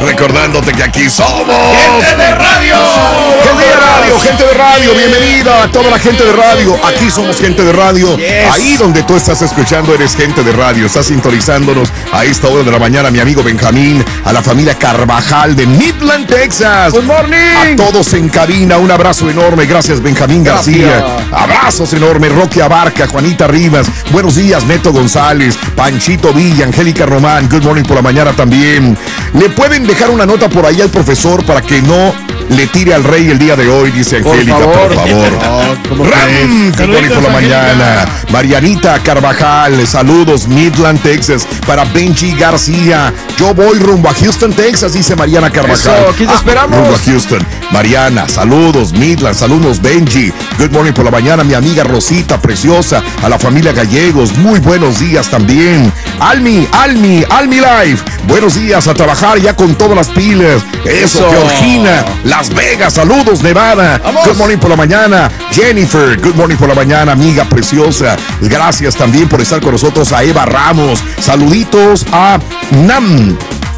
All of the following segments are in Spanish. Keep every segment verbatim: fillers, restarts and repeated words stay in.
Recordándote que aquí somos ¡Gente de radio! ¡Gente de radio! ¡Gente de radio! Bienvenida a toda la gente de radio. Aquí somos gente de radio. Yes. Ahí donde tú estás escuchando eres gente de radio. Estás sintonizándonos a esta hora de la mañana, mi amigo Benjamín, a la familia Carvajal de Midland, Texas. Good morning. A todos en cabina, un abrazo enorme. Gracias, Benjamín García. Gracias. Abrazos enormes. Roque Abarca, Juanita Rivas. Buenos días, Neto González, Panchito Villa, Angélica Román. Good morning por la mañana también. Le pueden dejar una nota por ahí al profesor para que no le tire al rey el día de hoy, dice Angélica, por favor. Por favor. No, Ram, good morning por la mañana. Marianita Carvajal, saludos, Midland, Texas, para Benji García. Yo voy rumbo a Houston, Texas, dice Mariana Carvajal. Eso, aquí te ah, esperamos. Rumbo a Houston. Mariana, saludos, Midland, saludos, Benji. Good morning por la mañana, mi amiga Rosita, preciosa, a la familia Gallegos, muy buenos días también. Almi, Almi, Almi Life, buenos días, a trabajar ya con todas las pilas. Eso, Eso. Georgina, Las Vegas, saludos, Nevada. Vamos. Good morning por la mañana. Jennifer, good morning por la mañana, amiga preciosa. Gracias también por estar con nosotros. A Eva Ramos, saluditos a Nam.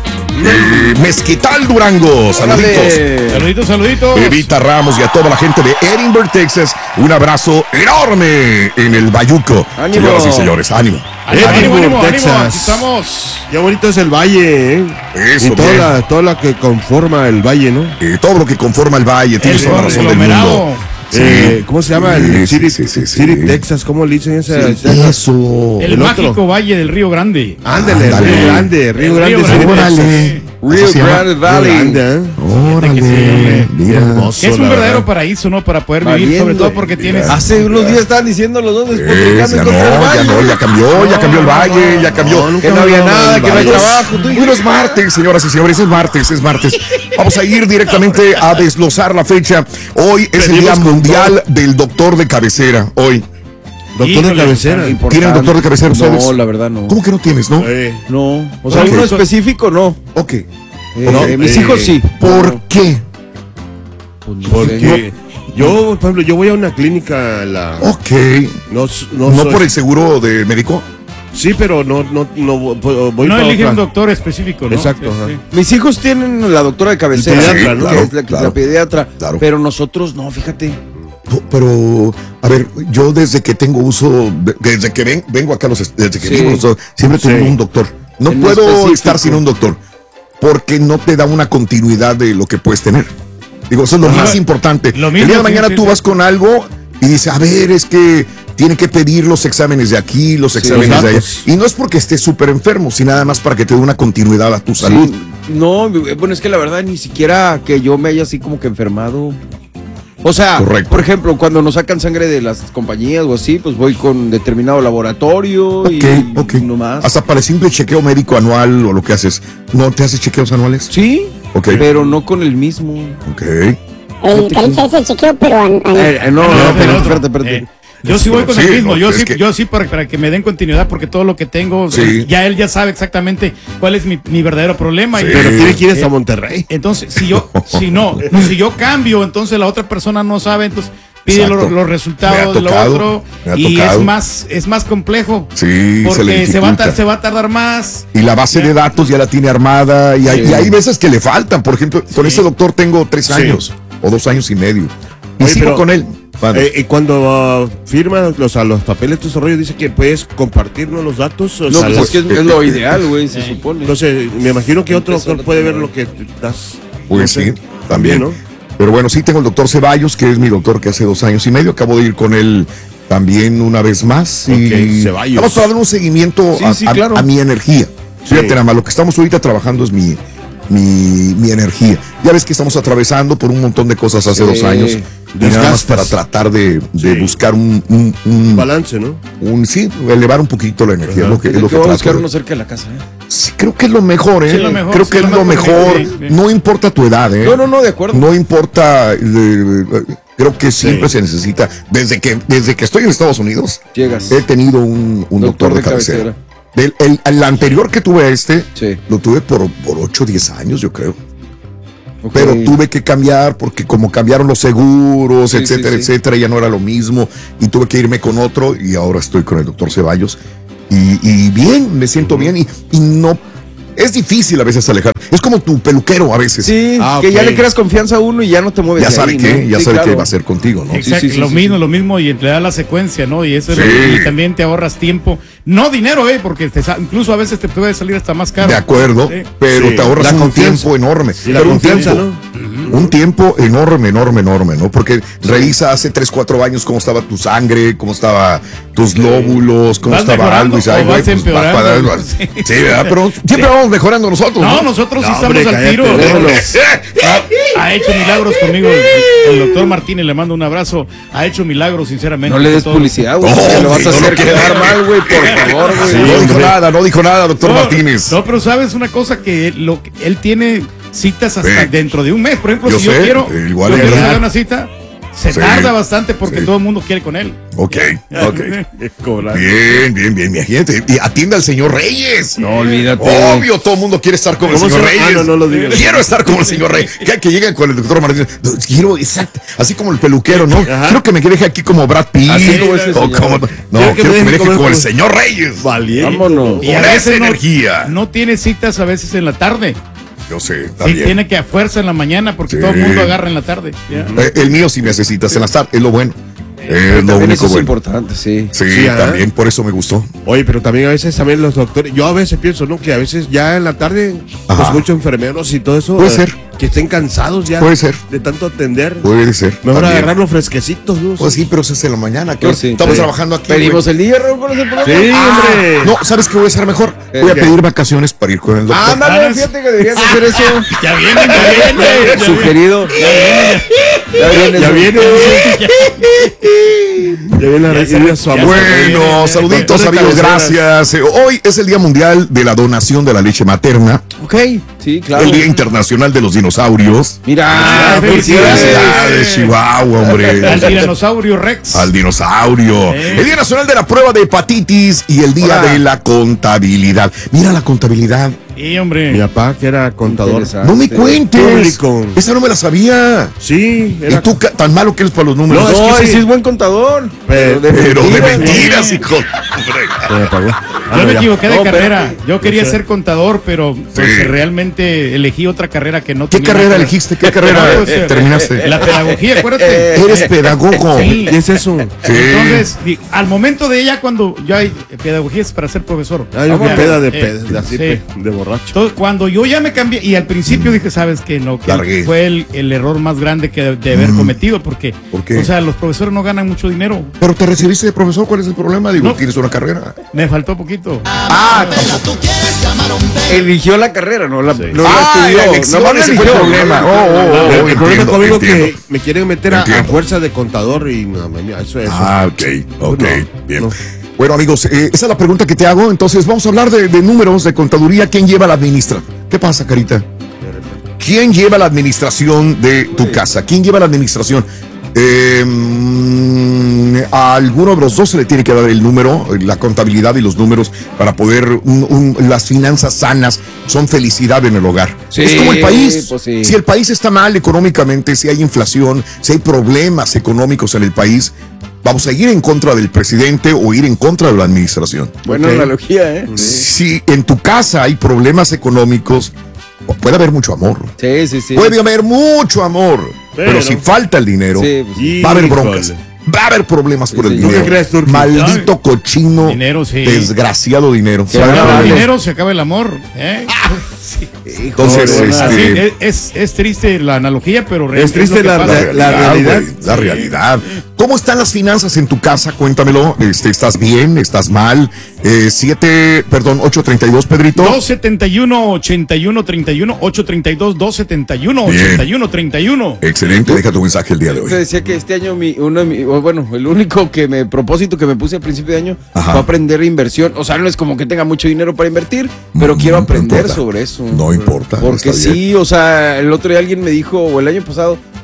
Eh, Mezquital Durango, saluditos. Órale. Saluditos, saluditos. Evita Ramos y a toda la gente de Edinburgh, Texas, un abrazo enorme en el Bayuco. Ánimo. Señoras y señores, ánimo. Ánimo, ánimo, ánimo, Texas. ánimo, aquí estamos. Qué bonito es el valle, ¿eh? Eso, y toda bien. la, toda la que conforma el valle, ¿no? Eh, todo lo que conforma el valle, tienes El toda la razón del conglomerado. mundo. Sí. Eh, ¿Cómo se llama? El Sí, City, sí, sí, sí, City sí. Texas, ¿cómo le dicen esa? Sí, eso. El, El mágico otro. valle del Río Grande. Ándale, Ándale. Río Grande, Río El Grande. Río sí. Grande. Órale. Rio Así se llama. Grande Valley. Río Grande, ¿eh? Órale, Que sí, hombre. mira. Hermoso. Que es un la verdadero verdad. paraíso, ¿no? Para poder vivir, Valiendo. sobre todo porque tienes. Hace unos días estaban diciendo los dos Eh, despotricando ya contra el no, ya valle. no, ya cambió, ya cambió el valle, ya cambió. No, nunca Que no había no, nada, que no hay vale. trabajo. Tú Hoy no es martes, señoras y señores, es martes, es martes. Vamos a ir directamente a desglosar la fecha. Hoy es el Día Venimos con Mundial del Doctor de Cabecera. Hoy. Doctor de Híjole, cabecera. Importante. ¿Tienen doctor de cabecera ustedes? No, la verdad no. ¿Cómo que no tienes, no? Eh, No. O sea, Ok. uno específico no. Ok. Eh, No, mis eh, hijos sí. ¿Por qué? Pues no sé. porque yo, por ejemplo, yo voy a una clínica, a la, Ok. no, no, ¿No soy- por el seguro de médico? Sí, pero no, no, no voy No para elige otra. un doctor específico, ¿no? Exacto, Sí, ajá. sí. Mis hijos tienen la doctora de cabecera, El pediatra, que ¿no? es la, que- Claro, la pediatra, claro. pero nosotros no, fíjate. Pero, a ver, yo desde que tengo uso, de- desde que ven- vengo acá, a los, est- desde que Sí. vivo, los- siempre tengo Sí. un doctor. No En puedo específico. estar sin un doctor, porque no te da una continuidad de lo que puedes tener. Digo, eso es lo Lo más mismo- importante. lo El mismo, día de sí, mañana sí, tú sí. vas con algo y dices, a ver, es que tiene que pedir los exámenes de aquí, los exámenes los de allá. datos. Y no es porque estés súper enfermo, sino nada más para que te dé una continuidad a tu salud. Sí, no, bueno, es que la verdad ni siquiera que yo me haya así como que enfermado. O sea, Correcto. por ejemplo, cuando nos sacan sangre de las compañías o así, pues voy con determinado laboratorio Ok, y ok. no más. Hasta para el simple chequeo médico anual o lo que haces, ¿no te haces chequeos anuales? Sí, Ok. pero no con el mismo. Ok. El Caritza es el chequeo, pero an- an- Eh, eh, no, no, No, no, no, espérate, no, espérate, espérate. Eh, yo sí voy con Sí, el mismo, no, yo es sí, que- yo sí para, para que me den continuidad, porque todo lo que tengo, Sí. ya él ya sabe exactamente cuál es mi, mi verdadero problema. Sí. Y, Pero tiene que ir hasta Eh, Monterrey. entonces, si yo, si no, si yo cambio, entonces la otra persona no sabe, entonces pide Exacto. los, los Me ha resultados de lo tocado, otro me ha y tocado. es más, es más complejo. Sí, se le Porque se va, a dificulta. tar- se va a tardar más. Y la base de datos ya la tiene armada y hay, Sí. y hay veces que le faltan. Por ejemplo, con Sí. ese doctor tengo tres Sí. años o dos años y medio. Y Oye, sigo pero- con él. Vale. Eh, y cuando ah, firma los, a los papeles, todo ese rollo, dice que puedes compartirnos los datos. O No, sea, pues las- es que es, es lo ideal, güey, se supone. Entonces, me imagino que otro Empezó doctor la puede ver primera. lo que te das. Pues no sé, sí, también. ¿no? Pero bueno, sí tengo el doctor Ceballos, que es mi doctor que hace dos años y medio. Acabo de ir con él también una vez más. Y Ok, Ceballos. vamos a dar un seguimiento Sí, a, sí, a- claro. a mi energía. Fíjate nada más, lo que estamos ahorita trabajando es mi, mi, mi energía. Ya ves que estamos atravesando por un montón de cosas hace Sí. dos años. Y nada más Desgastes. para tratar de, de Sí. buscar un, un, un- Balance, ¿no? un- sí, elevar un poquito la energía. Es lo que, es Yo lo que voy a trato buscar de- uno cerca de la casa, ¿eh? Sí, creo que es lo mejor, ¿eh? Sí, es lo mejor, creo sí, que lo es lo mejor, mejor. sí, sí. No importa tu edad, ¿eh? No, no, no, de acuerdo. No importa, eh, eh, creo que siempre Sí. se necesita. Desde que, desde que estoy en Estados Unidos, Llegas. he tenido un, un doctor, de, cabecera. Del, el, el anterior que tuve a este, Sí. lo tuve por, por ocho o diez años, yo creo. Ok. Pero tuve que cambiar porque como cambiaron los seguros, Sí, etcétera, sí, sí. etcétera, ya no era lo mismo y tuve que irme con otro y ahora estoy con el doctor Ceballos y, y bien, me siento bien y, y no Es difícil a veces alejar. Es como tu peluquero a veces. Sí, Ah, que ok. ya le creas confianza a uno y ya no te mueves. Ya de sabe ahí, qué, ¿no? ya Sí, sabe claro. qué va a hacer contigo, ¿no? Exacto, Sí, sí, sí, lo sí, mismo, sí. lo mismo, y le da la secuencia, ¿no? Y eso es Sí. lo- y también te ahorras tiempo, no dinero, eh, porque te sa- incluso a veces te puede salir hasta más caro. De acuerdo, Sí. pero Sí, te ahorras la un confianza. tiempo enorme. Y la Pero un confianza, tiempo, un tiempo enorme, enorme, enorme, ¿no? Porque revisa hace tres, cuatro años cómo estaba tu sangre, cómo estaba tus glóbulos, cómo ¿Vas estaba mejorando algo. Y dice, o ay, güey, vas pues, empeorando? va- va- Sí. Sí, ¿verdad? Pero siempre vamos mejorando nosotros. No, ¿no? nosotros sí No, estamos hombre, al tiro. cállate, Déjalo. Eh, Ha hecho milagros conmigo. El, el doctor Martínez, le mando un abrazo. Ha hecho milagros, sinceramente. No le con des todo. publicidad, güey. No, que lo vas a güey, no hacer lo quiero. quedar mal, güey, por favor, güey. no dijo hombre. nada, no dijo nada, doctor No, Martínez. No, pero sabes una cosa que él, lo, que- él tiene citas hasta Sí. dentro de un mes. Por ejemplo, Yo si yo sé, quiero, eh, igual yo es quiero verdad. hacer una cita, se Sí. tarda bastante porque Sí. todo el mundo quiere con él. Ok, ok. Cobrar. Bien, bien, bien, mi gente. Y atienda al señor Reyes. No, olvídate. Obvio, todo el mundo quiere estar como el ¿Cómo señor se- ah, Reyes. no, no lo digas. Quiero estar como el señor Reyes. Que, que lleguen con el doctor Martínez. Quiero, exacto. Así como el peluquero, ¿no? Ajá. Quiero que me deje aquí como Brad Pitt. Así como ese o señor. como- no, Quiero que quiero me que me deje deje como- como el como- señor Reyes. Valiente. Vámonos. Y a Con esa veces no, energía. no tiene citas a veces en la tarde. Yo sé, está Sí, bien. tiene que a fuerza en la mañana porque Sí. todo el mundo agarra en la tarde. Ya. Eh, el mío sí necesitas en las tardes, es lo bueno. Es lo También único eso es bueno. importante, sí. Sí, Sí, ¿ah? también, por eso me gustó. Oye, pero también a veces también los doctores, yo a veces pienso, ¿no? Que a veces ya en la tarde, Ajá. pues muchos enfermeros y todo eso. Puede eh, ser. Que estén cansados ya. Puede ser. De tanto atender. Puede ser. Mejor también. agarrar los fresquecitos, ¿no? Pues sí, pero eso es en la mañana. que Pues sí, estamos sí. trabajando aquí. Pedimos güey. el día, Raúl, ¿cuál es el problema? Sí, hombre. No, ¿sabes qué voy a hacer mejor? Voy a ¿Qué? pedir vacaciones para ir con el doctor. Ah, ándale, fíjate que deberías hacer eso. Ya viene, ya viene. ya viene. Sugerido. Ya viene. Ya eso. viene. Ya viene la Ya se- recibida su ya amor. Bueno, Bueno, saluditos con amigos, cabeceras. gracias. Eh, Hoy es el Día Mundial de la Donación de la Leche Materna, Ok, sí, claro. el Día Internacional de los Dinosaurios. Mira, Ah, felicidades. Felicidades, Chihuahua, hombre. Al tiranosaurio Rex. Al dinosaurio. Eh. El Día Nacional de la Prueba de Hepatitis y el Día Hola. de la Contabilidad. Mira la contabilidad. Sí, hombre. Mi papá, que era contador. Interesante. No me cuentes. Público. Esa no me la sabía. Sí, Y era. tú ca- tan malo que eres para los números. No, es que No, sí. ese sí es buen contador. Pero- Pero de mentiras, mentiras, ¿no? hijo. Se me apagó. Ah, Yo no, me ya. equivoqué de No, carrera. espérate. Yo quería No sé. ser contador, pero pues, Sí. realmente elegí otra carrera que no ¿Qué tenía carrera nada que- elegiste? ¿Qué carrera No, pues, eh, terminaste? La pedagogía, acuérdate. Eres pedagogo. Sí. ¿Qué es eso? Sí. Entonces, di- al momento de ella, cuando ya hay pedagogía es para ser profesor. Ah, yo que Ya, peda de, eh, peda, de, así, sí. pe- de borracho. Entonces, cuando yo ya me cambié, y al principio dije, ¿sabes qué? No, que Largué. fue el, el error más grande que de, de haber cometido, porque, ¿Por qué? o sea, los profesores no ganan mucho dinero. Pero te recibiste de profesor, ¿cuál es el problema? Digo, No. tienes una carrera. Me faltó poquito. Ah, Eligió la carrera, no la, no ah, la la estudió. elección Nomás la ese fue el eligió. problema. Oh, oh, oh, el entiendo, problema conmigo entiendo. que me quieren meter a, a Entiendo. fuerza de contador y no, me- eso es. Ah, ok, ok, No, bien. no. Bueno, amigos, eh, esa es la pregunta que te hago. Entonces, vamos a hablar de, de números, de contaduría. ¿Quién lleva la administración? ¿Qué pasa, Carita? ¿Quién lleva la administración de tu casa? ¿Quién lleva la administración? Eh, mm, a alguno de los dos se le tiene que dar el número, la contabilidad y los números para poder, un- un- las finanzas sanas son felicidad en el hogar. Sí, es como el país. pues sí. Si el país está mal económicamente, si hay inflación, si hay problemas económicos en el país, vamos a ir en contra del presidente o ir en contra de la administración. Buena Ok. analogía, ¿eh? Si en tu casa hay problemas económicos, puede haber mucho amor. Sí, sí, sí. Puede haber mucho amor. Pero, Pero- si falta el dinero, Sí, pues sí. va a haber Híjole. broncas. Va a haber problemas por Sí, el señor. dinero. ¿Qué crees, Turki? Maldito cochino, Dinero, sí. desgraciado dinero. Se Se van a acaba el darle. dinero, se acaba el amor. ¿eh? Sí. Entonces, Joder, Así, este, es, es, es triste la analogía, pero real- Es triste lo que la- pasa. la- la realidad. güey, la realidad. ¿Cómo están las finanzas en tu casa? Cuéntamelo. Este, ¿Estás bien? ¿Estás mal? Eh, siete, perdón, ocho treinta y dos, Pedrito. dos setenta y uno, ochenta y uno, treinta y uno, ocho treinta y dos, dos setenta y uno, Bien. ochenta y uno, treinta y uno. Excelente, deja tu mensaje el día de Te hoy. decía que este año mi, uno de mi, o bueno, el único que me propósito que me puse a principio de año Ajá. fue aprender inversión. O sea, no es como que tenga mucho dinero para invertir, pero Mm, quiero no aprender importa. sobre eso. No importa, Porque está bien. sí, o sea, el otro día alguien me dijo, o el año pasado,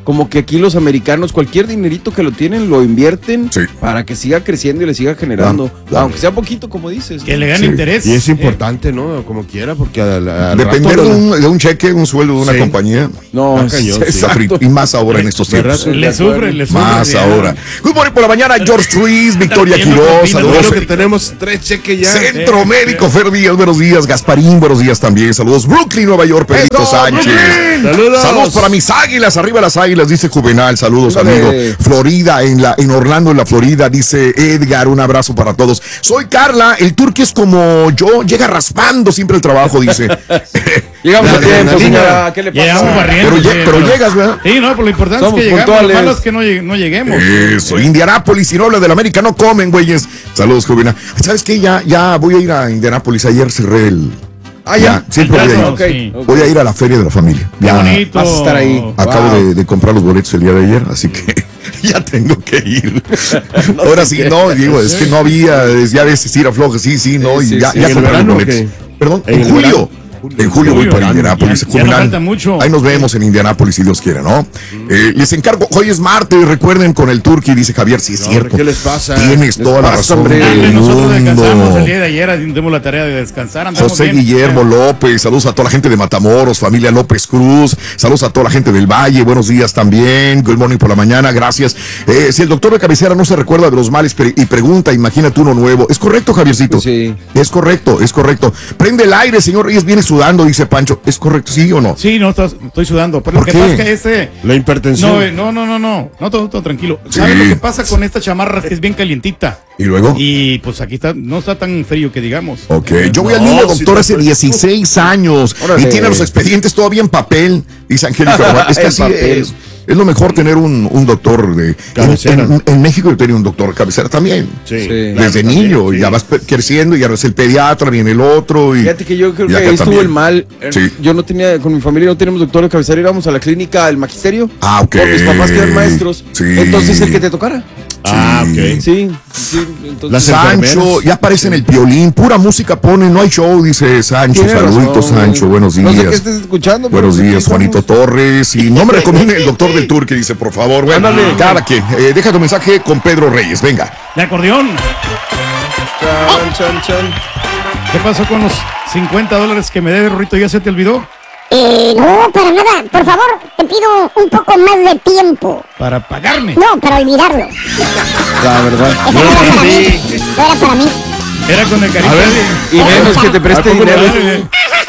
como que aquí los americanos, cualquier dinerito que lo tienen, lo invierten Sí. para que siga creciendo y le siga generando, Claro, claro. aunque sea poquito, como dices. Que le gane Sí. interés. Y es Eh, importante, ¿no? Como quiera, porque al, al Depender rato de lo- un, de un cheque, un sueldo de una Sí. compañía. No, Ah, es- cañón, sí. exacto. Y más ahora en estos ¿Verdad? tiempos. le sufre, le sufre. Más sí, ahora. Good morning por la mañana, George Ruiz, Victoria También lo Quiroz, opina, saludos. Creo que tenemos tres cheques ya. Centro Médico Fer Díaz, buenos días. Gasparín, buenos días también. Saludos. Brooklyn, Nueva York, Pedrito ¡Eso, Sánchez. Brooklyn! Saludos. Saludos para mis águilas, arriba las águilas, dice Juvenal. Saludos, Ándale. amigo. Florida, en la, en Orlando, en la Florida, dice Edgar. Un abrazo para todos. Soy Carla, el turqui es como yo, llega raspando siempre el trabajo, dice. Llegamos La a tiempo, adrenalina. señora. ¿Qué le pasa? Llegamos barriendo. Pero, sí, lle- pero llegas, ¿verdad? Sí, no, pero lo importante Somos es que llegamos. puntuales. Lo malo es que no, llegue- no lleguemos. Eso, Indianápolis, si no habla del América, no comen, güeyes. Saludos, Juvenal. ¿Sabes qué? Ya, ya voy a ir a Indianápolis. Ayer cerré el. Ah, ya. siempre voy a ir. Entonces, Ok, sí. ok. Voy a ir a la feria de la familia. Qué Ya bonito. vas a estar ahí. acabo Wow. de, de comprar los boletos el día de ayer, así que ya tengo que ir. Ahora sí, no, digo, es que no había, ya ves, si era floja, sí, sí, no, Sí, y sí, ya, sí. ya ¿En el compré los verano o boletos. qué? Perdón, ¿En en el julio. verano? En julio voy Julio, para ya- Indianápolis. ya- ya Juvenal. no falta mucho. Ahí nos vemos en Indianápolis si Dios quiere, ¿no? Eh, les encargo, hoy es martes, recuerden con el Turqui, dice Javier, sí es No, cierto. ¿qué les pasa? Tienes Les toda la pasa, razón hombre. del Nosotros descansamos el mundo. día de ayer, dimos la tarea de descansar. andamos José bien. Guillermo López, saludos a toda la gente de Matamoros, familia López Cruz, saludos a toda la gente del Valle, buenos días también, good morning por la mañana, gracias. Eh, si el doctor de cabecera no se recuerda de los males pre- y pregunta, imagínate uno nuevo. ¿Es correcto, Javiercito? Sí. Es correcto, es correcto. Prende el aire, señor Reyes, viene sudando, dice Pancho. ¿Es correcto, sí o no? Sí, no, estás- estoy sudando. Pero ¿Por lo que qué? pasa es que ese. La hipertensión. No, eh, no, no, no, no, no, todo, todo tranquilo. Sí. ¿Sabes lo que pasa con esta chamarra? Que es bien calientita. ¿Y luego? Y pues aquí está, no está tan frío que digamos. Ok, Eh, yo voy al no, mismo si doctor te hace fue- dieciséis años Órale. y tiene los expedientes todavía en papel, dice Angélica. Román. Es que En así papel. es, es lo mejor tener un, un doctor de Cabecera. En, en- en México yo tenía un doctor de cabecera también. Sí. Sí. Desde Claro, niño, también, y sí. ya vas pe- creciendo y ahora es el pediatra, viene el otro. Y, Fíjate que yo creo y que acá ahí estuvo también. el mal. Eh, Sí. Yo no tenía, con mi familia no teníamos doctor de cabecera, íbamos a la clínica del magisterio. Ah, ok. Por mis papás que eran maestros. Sí. Entonces el que te tocara. Ah, Sí. ok. Sí, sí. Entonces, Las Sancho, enfermeras. ya aparece en el violín, pura música pone, no hay show, dice Sancho. Tiene Saluditos, razón, Sancho, güey. buenos días. No sé qué estés escuchando. pero Buenos sí, días, estamos. Juanito Torres. Y no me recomiende el doctor del Tour que dice, por favor, bueno, Ándale. cada quien. Eh, deja tu mensaje con Pedro Reyes, venga. De acordeón. Chan, chan, chan. ¿Qué pasó con los cincuenta dólares que me debe, Rorrito? ¿Ya se te olvidó? Eh, no, para nada. Por favor, te pido un poco más de tiempo. Para pagarme. No, para olvidarlo. La verdad. Eso no era para mí. No era para mí. Era con el cariño. A ver. Y menos que te preste Ah, ¿cómo le dinero.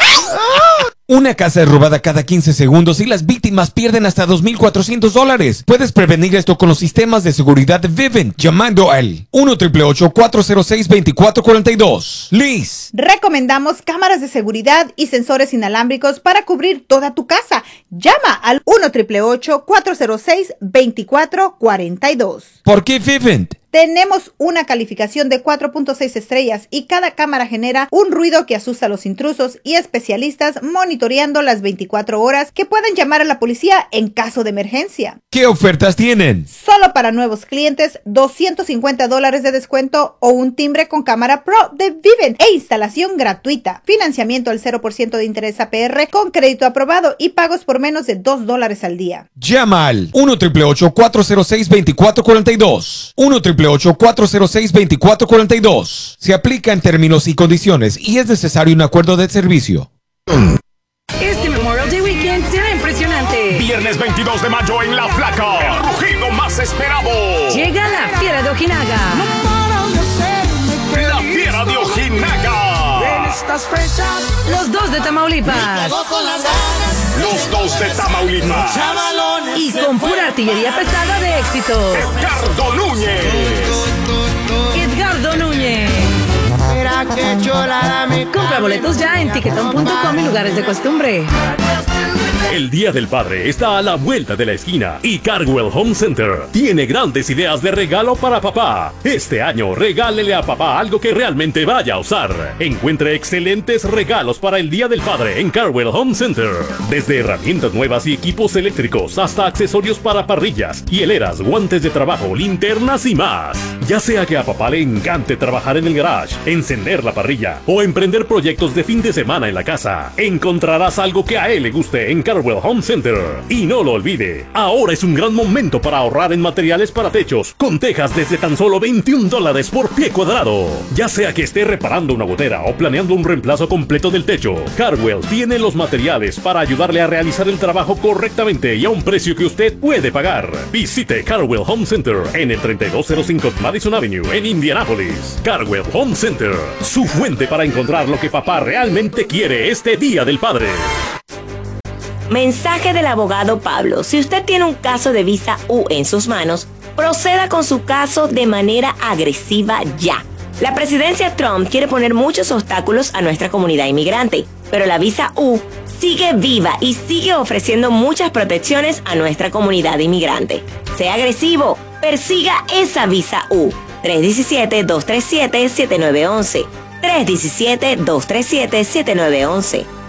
Una casa es robada cada quince segundos y las víctimas pierden hasta dos mil cuatrocientos dólares. Puedes prevenir esto con los sistemas de seguridad de Vivint llamando al uno ocho ocho ocho cuatro cero seis dos cuatro cuatro dos. Liz. Recomendamos cámaras de seguridad y sensores inalámbricos para cubrir toda tu casa. Llama al uno ocho ocho ocho cuatro cero seis dos cuatro cuatro dos. ¿Por qué Vivint? Tenemos una calificación de cuatro punto seis estrellas y cada cámara genera un ruido que asusta a los intrusos y especialistas monitoreando las veinticuatro horas que pueden llamar a la policía en caso de emergencia. ¿Qué ofertas tienen? Solo para nuevos clientes, doscientos cincuenta dólares de descuento o un timbre con cámara Pro de Vivint e instalación gratuita. Financiamiento al cero por ciento de interés A P R con crédito aprobado y pagos por menos de dos dólares al día. Llama al uno ocho ocho ocho cuatro cero seis dos cuatro cuatro dos. uno ocho ocho ocho cuatro cero seis dos cuatro cuatro dos. Se aplica en términos y condiciones y es necesario un acuerdo de servicio. Este Memorial Day Weekend será impresionante. Viernes veintidós de mayo en La Flaca, el rugido más esperado. Llega la Fiera de Ojinaga. La Fiera de Ojinaga. Los dos de Tamaulipas. Los dos de Tamaulipas. Y con pura artillería pesada de éxitos. Edgardo Núñez. Edgardo Núñez. Compra boletos ya en tiquetón punto com y lugares de costumbre. El Día del Padre está a la vuelta de la esquina y Carwell Home Center tiene grandes ideas de regalo para papá. Este año regálele a papá algo que realmente vaya a usar. Encuentre excelentes regalos para el Día del Padre en Carwell Home Center. Desde herramientas nuevas y equipos eléctricos hasta accesorios para parrillas, hieleras, guantes de trabajo, linternas y más. Ya sea que a papá le encante trabajar en el garage, encender la parrilla o emprender proyectos de fin de semana en la casa, encontrarás algo que a él le guste en Carwell Carwell Home Center. Y no lo olvide, ahora es un gran momento para ahorrar en materiales para techos, con tejas desde tan solo veintiún dólares por pie cuadrado. Ya sea que esté reparando una gotera o planeando un reemplazo completo del techo, Carwell tiene los materiales para ayudarle a realizar el trabajo correctamente y a un precio que usted puede pagar. Visite Carwell Home Center en el treinta y dos cero cinco Madison Avenue en Indianápolis. Carwell Home Center, su fuente para encontrar lo que papá realmente quiere este Día del Padre. Mensaje del abogado Pablo. Si usted tiene un caso de visa U en sus manos, proceda con su caso de manera agresiva ya. La presidencia Trump quiere poner muchos obstáculos a nuestra comunidad inmigrante, pero la visa U sigue viva y sigue ofreciendo muchas protecciones a nuestra comunidad inmigrante. Sea agresivo, persiga esa visa U. tres uno siete, dos tres siete, siete nueve uno uno. tres uno siete, dos tres siete, siete nueve uno uno.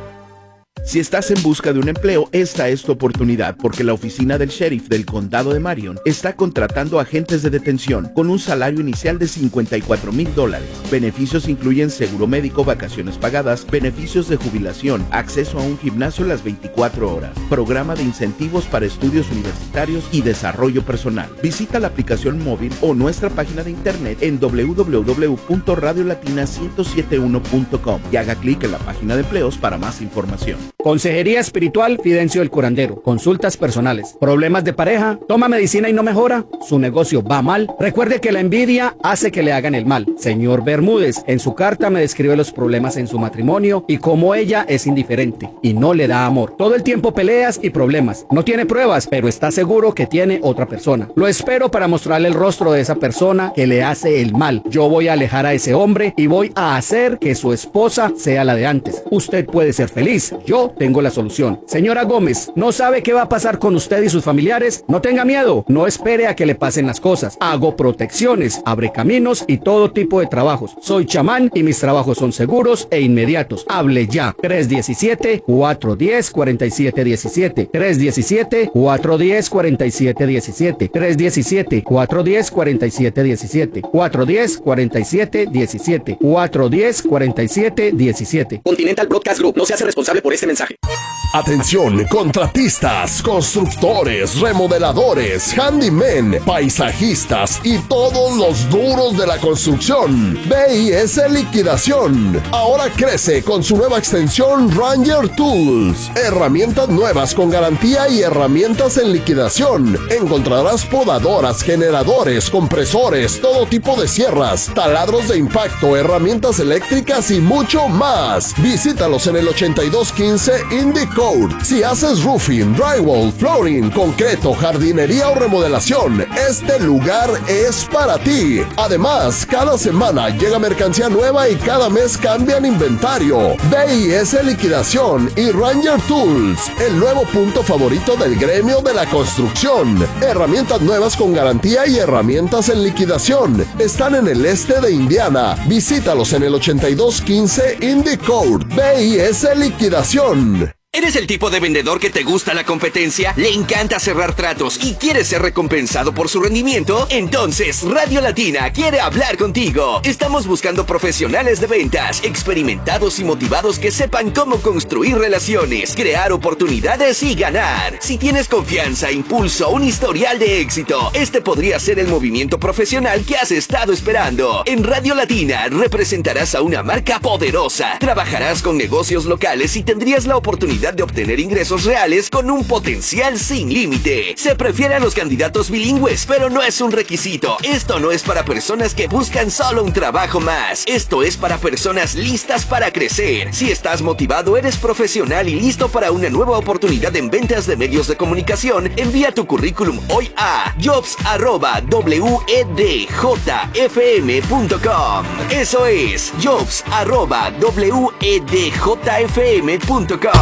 Si estás en busca de un empleo, esta es tu oportunidad, porque la oficina del sheriff del condado de Marion está contratando agentes de detención con un salario inicial de cincuenta y cuatro mil dólares. Beneficios incluyen seguro médico, vacaciones pagadas, beneficios de jubilación, acceso a un gimnasio las veinticuatro horas, programa de incentivos para estudios universitarios y desarrollo personal. Visita la aplicación móvil o nuestra página de internet en doble u doble u doble u punto radio latina ciento setenta y uno punto com y haga clic en la página de empleos para más información. Consejería Espiritual Fidencio el Curandero. Consultas personales. ¿Problemas de pareja? ¿Toma medicina y no mejora? ¿Su negocio va mal? Recuerde que la envidia hace que le hagan el mal. Señor Bermúdez, en su carta me describe los problemas en su matrimonio y cómo ella es indiferente y no le da amor. Todo el tiempo peleas y problemas. No tiene pruebas, pero está seguro que tiene otra persona. Lo espero para mostrarle el rostro de esa persona que le hace el mal. Yo voy a alejar a ese hombre y voy a hacer que su esposa sea la de antes. Usted puede ser feliz. Yo tengo la solución. Señora Gómez, ¿no sabe qué va a pasar con usted y sus familiares? No tenga miedo, no espere a que le pasen las cosas. Hago protecciones, abre caminos y todo tipo de trabajos. Soy chamán y mis trabajos son seguros e inmediatos. Hable ya. tres uno siete, cuatro uno cero, cuatro siete uno siete. tres uno siete, cuatro uno cero, cuatro siete uno siete. tres uno siete, cuatro uno cero, cuatro siete uno siete. cuatro uno cero, cuatro siete uno siete. cuatro uno cero, cuatro siete uno siete. Continental Broadcast Group no se hace responsable por este mensaje. Atención, contratistas, constructores, remodeladores, handymen, paisajistas y todos los duros de la construcción. B I S Liquidación. Ahora crece con su nueva extensión Ranger Tools. Herramientas nuevas con garantía y herramientas en liquidación. Encontrarás podadoras, generadores, compresores, todo tipo de sierras, taladros de impacto, herramientas eléctricas y mucho más. Visítalos en el ochenta y dos quince Indy Code. Si haces roofing, drywall, flooring, concreto, jardinería o remodelación, este lugar es para ti. Además, cada semana llega mercancía nueva y cada mes cambian inventario. B I S Liquidación y Ranger Tools, el nuevo punto favorito del gremio de la construcción. Herramientas nuevas con garantía y herramientas en liquidación. Están en el este de Indiana. Visítalos en el ochenta y dos quince Indy Code. B I S Liquidación. ¿Eres el tipo de vendedor que te gusta la competencia? ¿Le encanta cerrar tratos y quieres ser recompensado por su rendimiento? Entonces, Radio Latina quiere hablar contigo. Estamos buscando profesionales de ventas, experimentados y motivados que sepan cómo construir relaciones, crear oportunidades y ganar. Si tienes confianza, impulso, un historial de éxito, este podría ser el movimiento profesional que has estado esperando. En Radio Latina representarás a una marca poderosa, trabajarás con negocios locales y tendrías la oportunidad de obtener ingresos reales con un potencial sin límite. Se prefiere a los candidatos bilingües, pero no es un requisito. Esto no es para personas que buscan solo un trabajo más. Esto es para personas listas para crecer. Si estás motivado, eres profesional y listo para una nueva oportunidad en ventas de medios de comunicación, envía tu currículum hoy a jobs arroba w e d j f m punto com. Eso es jobs arroba w e d j f m punto com.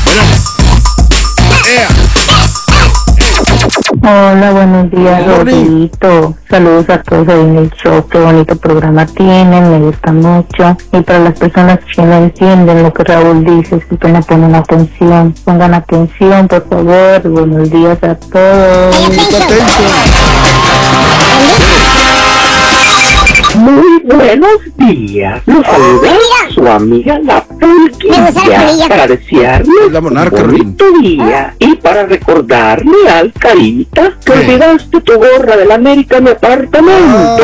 Hola, buenos días, Rodriguito. Saludos a todos ahí en el show. Qué bonito programa tienen, me gusta mucho. Y para las personas que no entienden lo que Raúl dice, si que no ponen atención, pongan atención, por favor. Buenos días a todos. Muy Muy buenos días. Los saluda su amiga la Pulquilla para desearle un bonito día y para recordarle al Carita que olvidaste tu gorra del América en mi apartamento.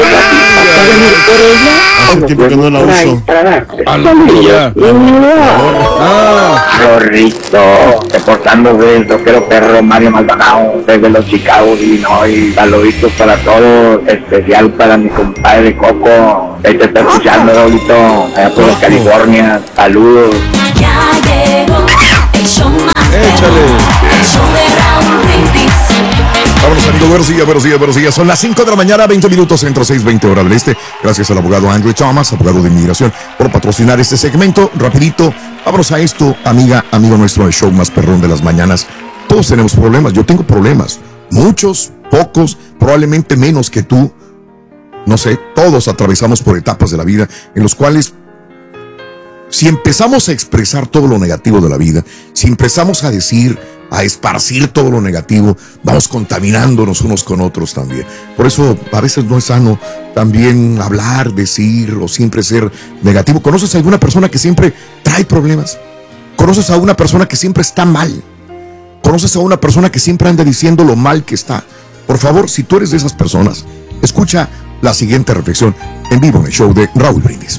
Hace tiempo que no la uso. Rorrito, reportando desde el rockero perro Mario Maldonado desde los Chicago, Illinois. Saluditos para todos, especial para mi compadre Coco. Ahí te está escuchando, Raulito, allá por California. Saludos. Ya llegó el show más Échale. el show de Raúl Brindis. Vámonos, amigos, buenos días, buenos días, buenos días. Son las cinco de la mañana, veinte minutos, centro seis veinte hora del este. Gracias al abogado Andrew Thomas, abogado de inmigración, por patrocinar este segmento. Rapidito, vámonos a esto, amiga, amigo nuestro, el show más perrón de las mañanas. Todos tenemos problemas, yo tengo problemas. Muchos, pocos, probablemente menos que tú. No sé, todos atravesamos por etapas de la vida en los cuales, si empezamos a expresar todo lo negativo de la vida, si empezamos a decir, a esparcir todo lo negativo, vamos contaminándonos unos con otros también. Por eso a veces no es sano también hablar, decir o siempre ser negativo. ¿Conoces a alguna persona que siempre trae problemas? ¿Conoces a una persona que siempre está mal? ¿Conoces a una persona que siempre anda diciendo lo mal que está? Por favor, si tú eres de esas personas, escucha la siguiente reflexión en vivo en el show de Raúl Brindis.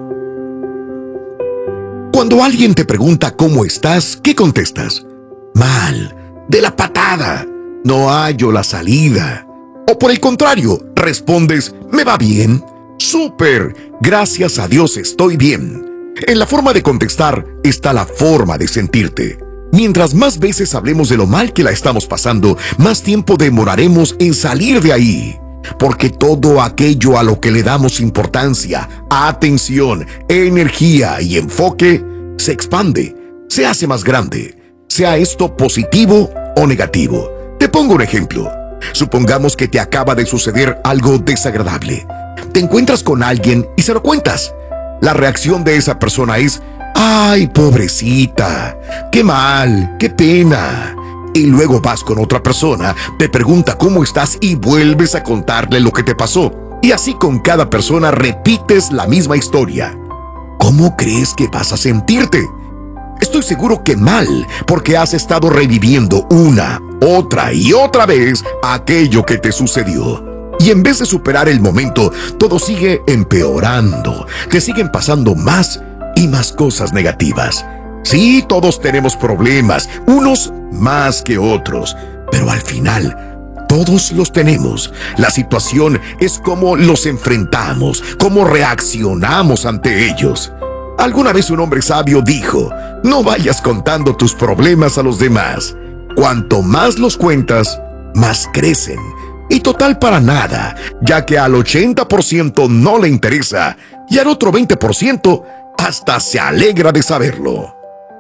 Cuando alguien te pregunta cómo estás, ¿qué contestas? Mal, de la patada, no hallo la salida. O por el contrario, respondes, me va bien, súper, gracias a Dios estoy bien. En la forma de contestar está la forma de sentirte. Mientras más veces hablemos de lo mal que la estamos pasando, más tiempo demoraremos en salir de ahí. Porque todo aquello a lo que le damos importancia, atención, energía y enfoque, se expande, se hace más grande. Sea esto positivo o negativo. Te pongo un ejemplo. Supongamos que te acaba de suceder algo desagradable. Te encuentras con alguien y se lo cuentas. La reacción de esa persona es, ¡ay, pobrecita! ¡Qué mal! ¡Qué pena! Y luego vas con otra persona, te pregunta cómo estás y vuelves a contarle lo que te pasó. Y así con cada persona repites la misma historia. ¿Cómo crees que vas a sentirte? Estoy seguro que mal, porque has estado reviviendo una, otra y otra vez aquello que te sucedió. Y en vez de superar el momento, todo sigue empeorando. Te siguen pasando más y más cosas negativas. Sí, todos tenemos problemas, unos más que otros, pero al final, todos los tenemos. La situación es cómo los enfrentamos, cómo reaccionamos ante ellos. Alguna vez un hombre sabio dijo, no vayas contando tus problemas a los demás. Cuanto más los cuentas, más crecen. Y total para nada, ya que al ochenta por ciento no le interesa y al otro veinte por ciento hasta se alegra de saberlo.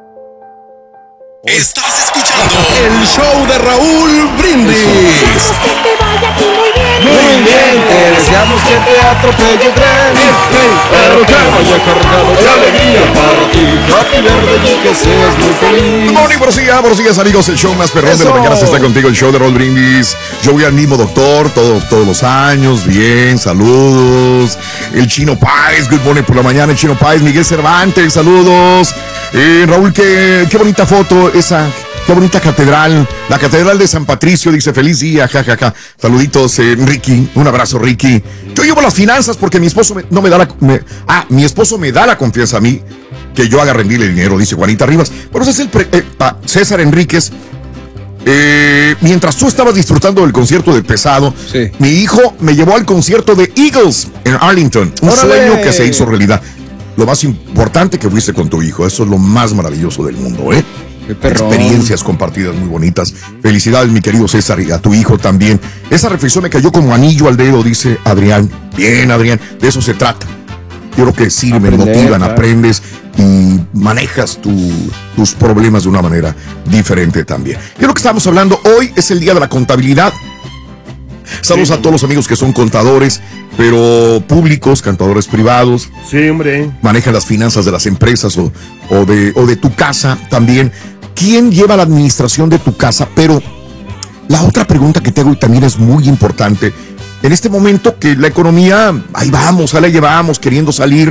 Estás escuchando el show de Raúl Brindis. Deseamos que te vaya aquí muy bien. Muy bien, te deseamos que te atropelle tren, pero que vaya cargado de alegría para ti. Happy birthday y que seas muy feliz. Morning, buenos días, buenos días, amigos. El show más perrón Eso. de la mañana está contigo, el show de Raúl Brindis. Yo voy al mismo doctor todo, todos los años. Bien, saludos. El Chino Páez, good morning por la mañana. El Chino Páez, Miguel Cervantes, saludos. Eh, Raúl, qué, qué bonita foto esa. Qué bonita catedral, la catedral de San Patricio, dice feliz día, jajaja. Ja, ja. Saluditos, eh, Ricky, un abrazo, Ricky. Yo llevo las finanzas porque mi esposo me, no me da la, me, ah, mi esposo me da la confianza a mí que yo haga rendir el dinero, dice Juanita Rivas. Bueno, ese es el pre, eh, pa, César Enríquez. Eh, mientras tú estabas disfrutando del concierto de Pesado, sí. Mi hijo me llevó al concierto de Eagles en Arlington, un ¡Órale! Sueño que se hizo realidad. Lo más importante que fuiste con tu hijo, eso es lo más maravilloso del mundo, ¿eh? Experiencias compartidas muy bonitas. Felicidades, mi querido César, y a tu hijo también. Esa reflexión me cayó como anillo al dedo, dice Adrián. Bien, Adrián, de eso se trata. Yo creo que sirven, Aprender, motivan, claro. Aprendes y manejas tu, tus problemas de una manera diferente también. Yo creo que estamos hablando hoy es el día de la contabilidad. Saludos sí. a todos los amigos que son contadores, pero públicos, contadores privados. Sí, hombre. Manejan las finanzas de las empresas o, o, de, o de tu casa también. ¿Quién lleva la administración de tu casa? Pero la otra pregunta que te hago y también es muy importante, en este momento que la economía, ahí vamos, ahí la llevamos, queriendo salir,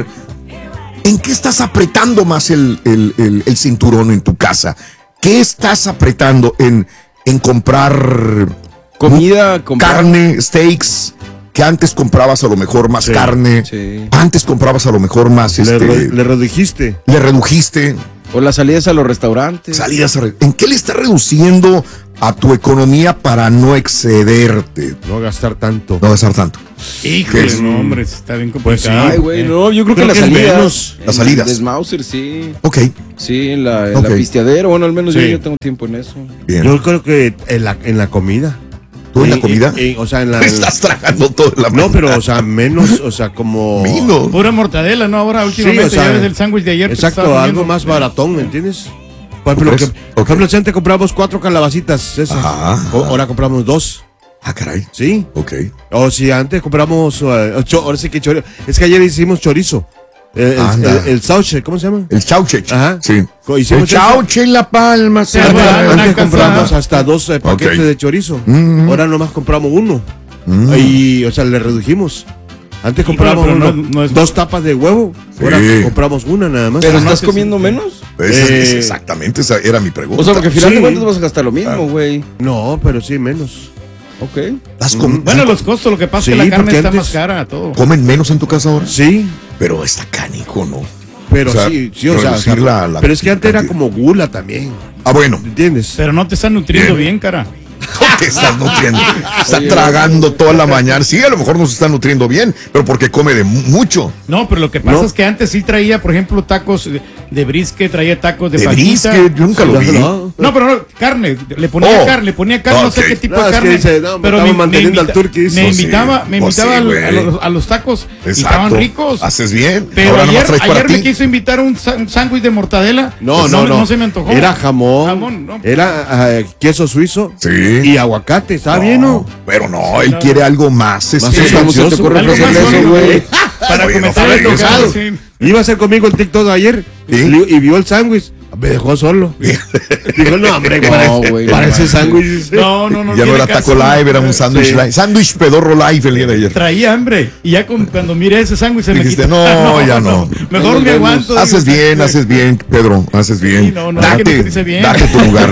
¿en qué estás apretando más el, el, el, el cinturón en tu casa? ¿Qué estás apretando en, en comprar comida, comprar carne, steaks? Que antes comprabas a lo mejor más Sí, carne, sí. antes comprabas a lo mejor más, Le, este, re- le redujiste. le redujiste. O las salidas a los restaurantes. Salidas a re- ¿En qué le estás reduciendo a tu economía para no excederte? No gastar tanto. No gastar tanto. Híjole, ¿Qué? no, hombre, está bien Pues sí. complicado. Ay, güey, Eh, no, yo creo, Creo que las que es salidas. menos. Las salidas. De Smauser, sí. Ok, Sí, en la, en Ok. la pisteadera. Bueno, al menos yo Sí. ya tengo tiempo en eso. bien. Yo creo que en la, en la comida. ¿Tú en la En- comida? en- en- o sea, en la. Me estás tragando todo la No, pero, o sea, menos, o sea, como. Vino. Pura mortadela, ¿no? Ahora últimamente Sí, o sea, ya ves el sándwich de ayer. que Exacto, estaba algo comiendo. más baratón, ¿me entiendes? Por ejemplo, ¿Tú que, crees? por Ok. ejemplo, si antes compramos cuatro calabacitas, esas. Ajá. O- ahora compramos dos. Ah, caray. ¿Sí? Ok. O si antes compramos. uh, cho- ahora sí que chorizo. Es que ayer hicimos chorizo. Eh, el, Anda. el, el sauche, ¿cómo se llama? El chauche. Ajá. Sí. Co- hicimos El chauche y la palma. Sí, Antes, bueno, antes una casa- compramos hasta dos eh, paquetes Ok. de chorizo. Mm. Ahora nomás compramos uno. Mm. Y, o sea, le redujimos. Antes Híjole, compramos pero no- uno- no es- dos tapas de huevo. Sí. Ahora compramos una nada más. Pero Ah, no, estás que comiendo sí. menos. Esa es- es Eh, exactamente, esa era mi pregunta. O sea, porque al final Sí. de cuentas vas a gastar lo mismo, güey. No, pero sí menos. Ok. ¿Estás com- Bueno, los costos, lo que pasa Sí, es que la carne porque está antes- más cara, todo. ¿Comen menos en tu casa ahora? Sí, Pero está canijo, ¿no? pero O sea, sí, sí, o sea, o sea, reducir la- la pero es que antes era cantidad. como gula también, Ah, bueno. ¿entiendes? Pero no te están nutriendo Bien. bien, cara. Te estás nutriendo. Está Oye, tragando toda la mañana. Sí, a lo mejor no se está nutriendo bien, pero porque come de mu- mucho. No, pero lo que pasa No. es que antes sí traía, por ejemplo, tacos de, de brisket, traía tacos de, De fajita. brisket, yo nunca lo vi. No, No, pero no, carne, le ponía Oh. carne, le ponía carne, no sé Ok. qué tipo No, de es que carne. dice, no, pero estamos me, manteniendo me al turqui, dice. me Pues sí, invitaba, me pues invitaba sí, al- güey. a, los, a los tacos y Exacto. estaban ricos. Haces bien. Pero Ahora nomás ayer, traes para ayer me ti. quiso invitar un sa- un sándwich de mortadela. No, pues no, no. No se me antojó. Era jamón, Jamón, no. era ah, queso suizo Sí. y aguacate, ¿está bien, no? Pero no, él quiere algo más. Más este, ¿Cómo se te sustancioso. ocurre Algo más ofrecerle eso, sólido, güey? Para Oye, no cometer sabe el eso. tocado, sí. Iba a hacer conmigo el TikTok ayer ¿Sí? y, y vio el sándwich. Me dejó solo. Dijo, no, hombre, No, parece, güey, parece no, sándwich. No, no, no. Ya no tiene era caso. taco live, era un sándwich Sí. live. Sándwich pedorro live el día de ayer. Traía hambre. Y ya con- cuando miré ese sándwich se me Dijiste, quitó. no, ya no. Mejor Nos me vemos. aguanto. Haces digo, bien, haces bien, Pedro, haces bien. Sí, no, no, hay que date, nutrirse bien. date tu lugar.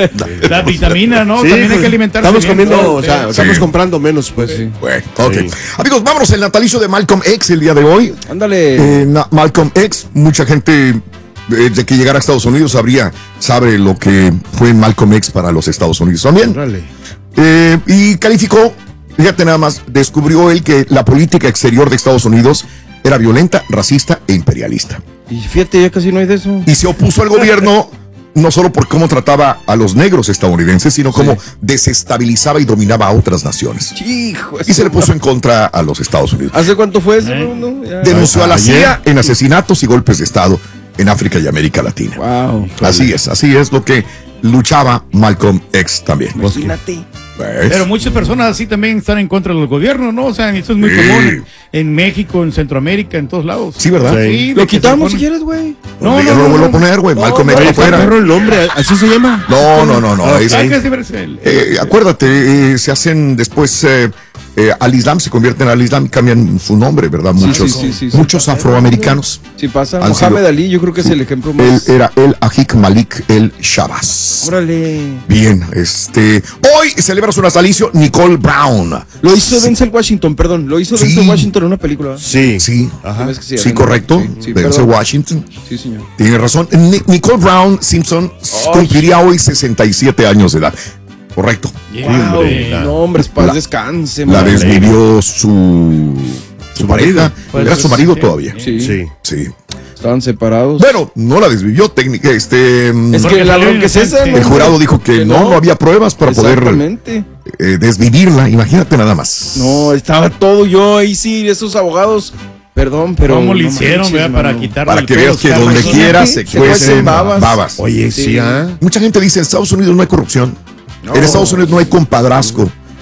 La vitamina, ¿no? Sí, También hay pues, que alimentarse Estamos bien, comiendo, ¿no? o sea, Sí. estamos Sí. comprando menos, pues. Sí. Bueno, ok. Sí. Amigos, vámonos el natalicio de Malcolm X el día de hoy. Ándale. Eh, na- Malcolm X, mucha gente desde que llegara a Estados Unidos sabría, sabe lo que fue Malcolm X para los Estados Unidos también. Órale. Eh, y calificó, fíjate nada más, descubrió él que la política exterior de Estados Unidos era violenta, racista e imperialista. Y fíjate, ya casi no hay de eso. Y se opuso al gobierno no solo por cómo trataba a los negros estadounidenses, sino cómo desestabilizaba y dominaba a otras naciones. Hijo, Y se le puso en contra a los Estados Unidos. ¿Hace cuánto fue eso? Eh. No, no, ya. Denunció a la C I A Ayer. en asesinatos y golpes de Estado en África y América Latina. Wow. Así es, así es lo que luchaba Malcolm X también. Imagínate. ¿Ves? Pero muchas personas así también están en contra del gobierno, ¿no? O sea, eso es muy Sí. común en, en México, en Centroamérica, en todos lados. Sí, ¿verdad? Sí, Lo de que se quitamos si ponen- quieres, güey. No, Ya no, lo no, vuelvo a no. poner, güey. Malcolm no, X Oye, no está fuera. perro el nombre, ¿así se llama? No, no, no, no. Ah, es- Hay que saberse el- eh, acuérdate, eh, se hacen después eh, eh, al Islam, se convierten al Islam y cambian su nombre, ¿verdad? Muchos, sí, sí, sí, muchos sí. afroamericanos. Si pasa, Han Mohamed sido- Ali, yo creo que es el ejemplo Él más. era el Ajik Malik el Shabazz. Órale. Bien, este. Hoy celebra su natalicio Nicole Brown. Lo hizo Denzel Washington, perdón. Lo hizo Sí. Denzel Washington en una película. Sí. Sí, Ajá. ¿Ves que sí? sí, Arena? correcto. Sí, sí, Denzel perdón. Washington. Sí, señor. Tiene razón. Ni- Nicole Brown Simpson cumpliría hoy sesenta y siete años de edad. Correcto. Yeah, hombre. No, hombre, paz La- descanse, La man. desvivió su, su pareja. Pues, Era su marido sí. todavía. Sí, Sí. Sí. estaban separados. Bueno, no la desvivió técnica. Este, es Porque que la salió bronca es esa, inocente. ¿no? el jurado dijo que, Que no, no. no había pruebas para poder Exactamente. eh, desvivirla. Imagínate nada más. No, estaba todo yo ahí, sí, esos abogados. Perdón, pero. ¿Cómo le no hicieron, manches, verdad, para mano. quitarle Para el que pelo, veas que Carlos? donde Imagínate, quiera se se cuecen cuecen babas. babas. Oye, sí, Sí. ¿ah? Mucha gente dice, en Estados Unidos no hay corrupción. No. En Estados Unidos no hay compadrazgo.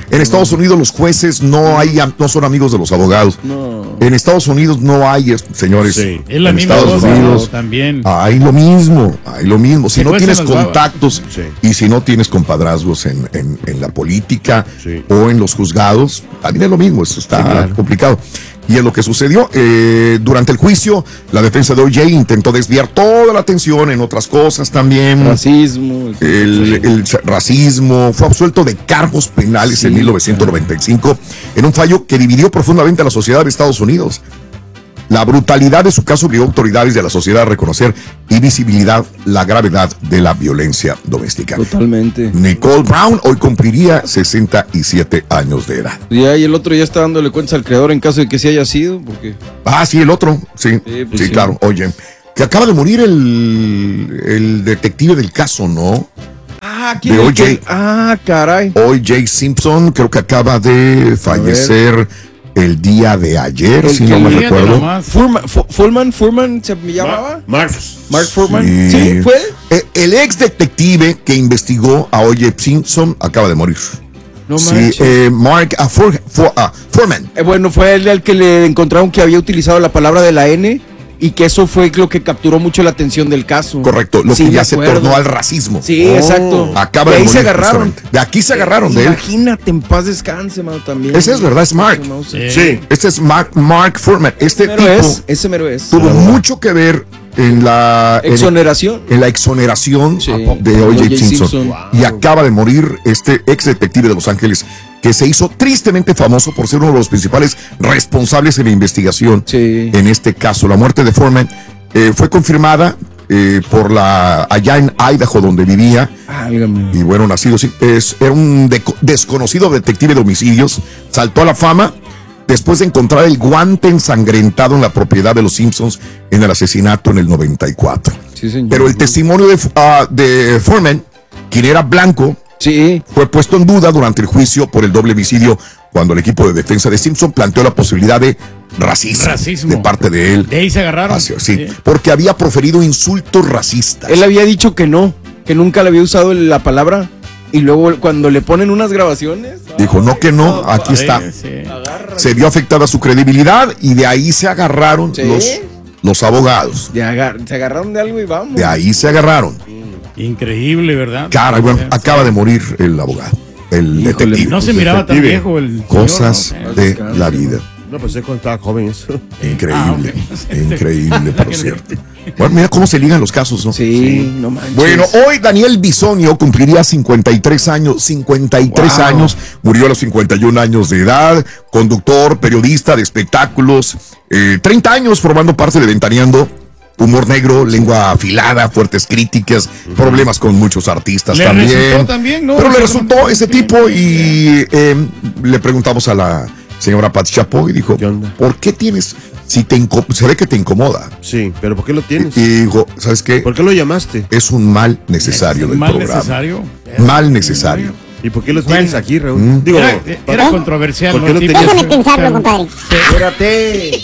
En Estados Unidos los jueces no hay, no son amigos de los abogados. No. En Estados Unidos no hay, señores. Sí. Es la en misma Estados cosa, Unidos ¿no? También. hay lo mismo, hay lo mismo. Si El no juez se tienes las va- contactos Sí. y si no tienes compadrazgos en, en, en la política Sí. o en los juzgados, también es lo mismo. Eso está Sí, claro. complicado. Y es lo que sucedió. Eh, durante el juicio, la defensa de O J intentó desviar toda la atención en otras cosas también. Racismo. El, el racismo, fue absuelto de cargos penales Sí, en mil novecientos noventa y cinco en un fallo que dividió profundamente a la sociedad de Estados Unidos. La brutalidad de su caso obligó a autoridades de la sociedad a reconocer y visibilidad la gravedad de la violencia doméstica. Totalmente. Nicole Brown hoy cumpliría sesenta y siete años de edad. Y ahí el otro ya está dándole cuentas al creador en caso de que sí haya sido, porque Ah, sí, el otro, sí, sí, Sí, pues sí. claro, oye, que acaba de morir el, el detective del caso, ¿no? Ah, De O J. Ah, caray. O J Simpson, creo que acaba de fallecer el día de ayer, El si que no me le- recuerdo. Furman, Fu- Fullman, Furman, ¿se me llamaba? Mark. Mark Furman. Sí. Sí, fue él. Eh, El ex detective que investigó a O J Simpson acaba de morir. No sí, manches. eh, Mark ah, For- For- ah, Furman. Eh, bueno, fue él el que le encontraron que había utilizado la palabra de la N y que eso fue lo que capturó mucho la atención del caso. Correcto, lo Sí, que me ya se acuerdo. tornó al racismo. Sí, Oh. exacto. Acaba de de ahí morir, se agarraron. justamente. De aquí se agarraron de él. Imagínate, en paz descanse, mano, también. Ese es verdad, es Mark. No, sí. Sí, este es Mark, Mark Furman. Este Ese tipo mero es, ese mero es. tuvo mucho que ver en la en- Exoneración. en la exoneración Sí. de O J O J Simpson. Simpson. Y acaba de morir este ex detective de Los Ángeles que se hizo tristemente famoso por ser uno de los principales responsables en la investigación en este caso. La muerte de Foreman eh, fue confirmada eh, por la allá en Idaho donde vivía. Válgame. Y bueno, nacido sí, es, era un deco- desconocido detective de homicidios. Saltó a la fama después de encontrar el guante ensangrentado en la propiedad de los Simpsons en el asesinato en el noventa y cuatro. Sí, señor. Pero el testimonio de, ah, de Foreman, quien era blanco, fue puesto en duda durante el juicio por el doble homicidio cuando el equipo de defensa de Simpson planteó la posibilidad de racismo, Racismo. de parte de él. De ahí se agarraron. Hacia- sí, Sí. porque había proferido insultos racistas. Él había dicho que no, que nunca le había usado la palabra. Y luego cuando le ponen unas grabaciones. Dijo, no que no, aquí está. Se vio afectada su credibilidad y de ahí se agarraron Sí. los, los abogados. de agar- se agarraron de algo y vamos. De ahí se agarraron. Increíble, ¿verdad? Cara, bueno, acaba de morir el abogado, el detective. No se miraba tan Detective. viejo el Cosas señor, ¿no? de la vida. No, pues cuando estaba joven eso. Increíble, increíble, por cierto. Bueno, mira cómo se ligan los casos, ¿no? Sí, no manches. Bueno, hoy Daniel Bisogno cumpliría cincuenta y tres años, cincuenta y tres Wow. años, murió a los cincuenta y un años de edad, conductor, periodista de espectáculos, eh, treinta años formando parte de Ventaneando, humor negro, lengua afilada, fuertes críticas, problemas con muchos artistas Le también. resultó también, ¿no? Pero le Le resultó resultó ese bien. tipo y eh, le preguntamos a la señora Pati Chapoy y dijo, ¿por qué tienes, si te inco- se ve que te incomoda? Sí, pero ¿por qué lo tienes? Y dijo, ¿sabes qué? ¿Por qué lo llamaste? Es un mal necesario del Mal programa. necesario. Mal necesario. ¿Y por qué lo Bueno. tienes aquí, Raúl? Mm. Digo, Era, era ¿por- controversial. ¿por ¿no? qué lo Tipo- tenías? Déjame pensarlo, compadre. Espérate.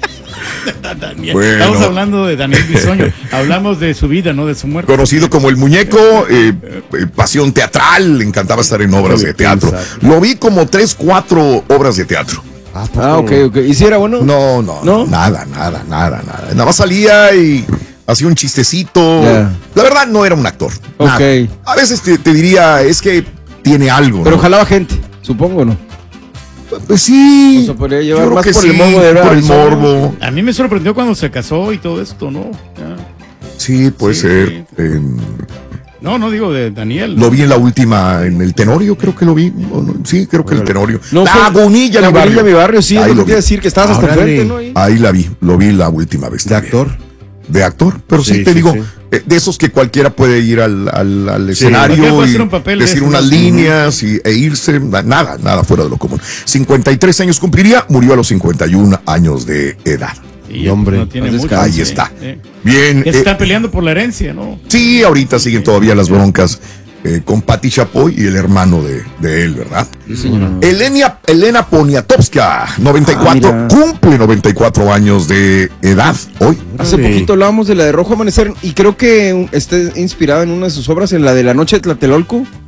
Daniel. Bueno. Estamos hablando de Daniel Bisoño. Hablamos de su vida, no de su muerte. Conocido como el muñeco, eh, eh, pasión teatral, le encantaba estar en obras de teatro. Lo vi como tres, cuatro obras de teatro. Ah, ok, ok. ¿Y si era bueno? No, no, ¿No? nada, nada, nada, nada. Nada más salía y hacía un chistecito. Ya. La verdad no era un actor. nada. Ok. A veces te, te diría, es que tiene algo. Pero ¿no? jalaba gente, supongo, ¿no? Pues sí. O sea, podría yo llevar creo más que por el sí, morbo de ver por al el sol. morbo. A mí me sorprendió cuando se casó y todo esto, ¿no? Ya. Sí, puede Sí. ser. eh, No, no digo de Daniel. Lo vi en la última, en el Tenorio, creo que lo vi. O no, sí, creo que el Tenorio. No, fue- Lagunilla, mi Lagunilla, barrio. mi barrio, sí, es Ahí lo lo que te iba a vi. decir, que estabas hasta Órale. enfrente, ¿no? Ahí. Ahí la vi, lo vi la última vez. ¿De también. actor? De actor, pero sí, Sí, te sí, digo, sí. eh, de esos que cualquiera puede ir al, al, al Cualquiera escenario puede y hacer un papel de decir esos, unas ¿no? líneas y, e irse, na- nada, nada fuera de lo común. cincuenta y tres años cumpliría, murió a los cincuenta y un años de edad. Y hombre, no tiene más mucho. Ahí sí, está. sí. Bien, Que eh, se están peleando por la herencia, ¿no? sí, ahorita siguen todavía las broncas eh, con Pati Chapoy y el hermano de, de él, ¿verdad? Sí, señor. Elena, Elena Poniatowska, noventa y cuatro, Ah, mira. cumple noventa y cuatro años de edad hoy. Hace Sí. poquito hablábamos de la de Rojo Amanecer y creo que un- está inspirada en una de sus obras, en la de La Noche de Tlatelolco. Sí.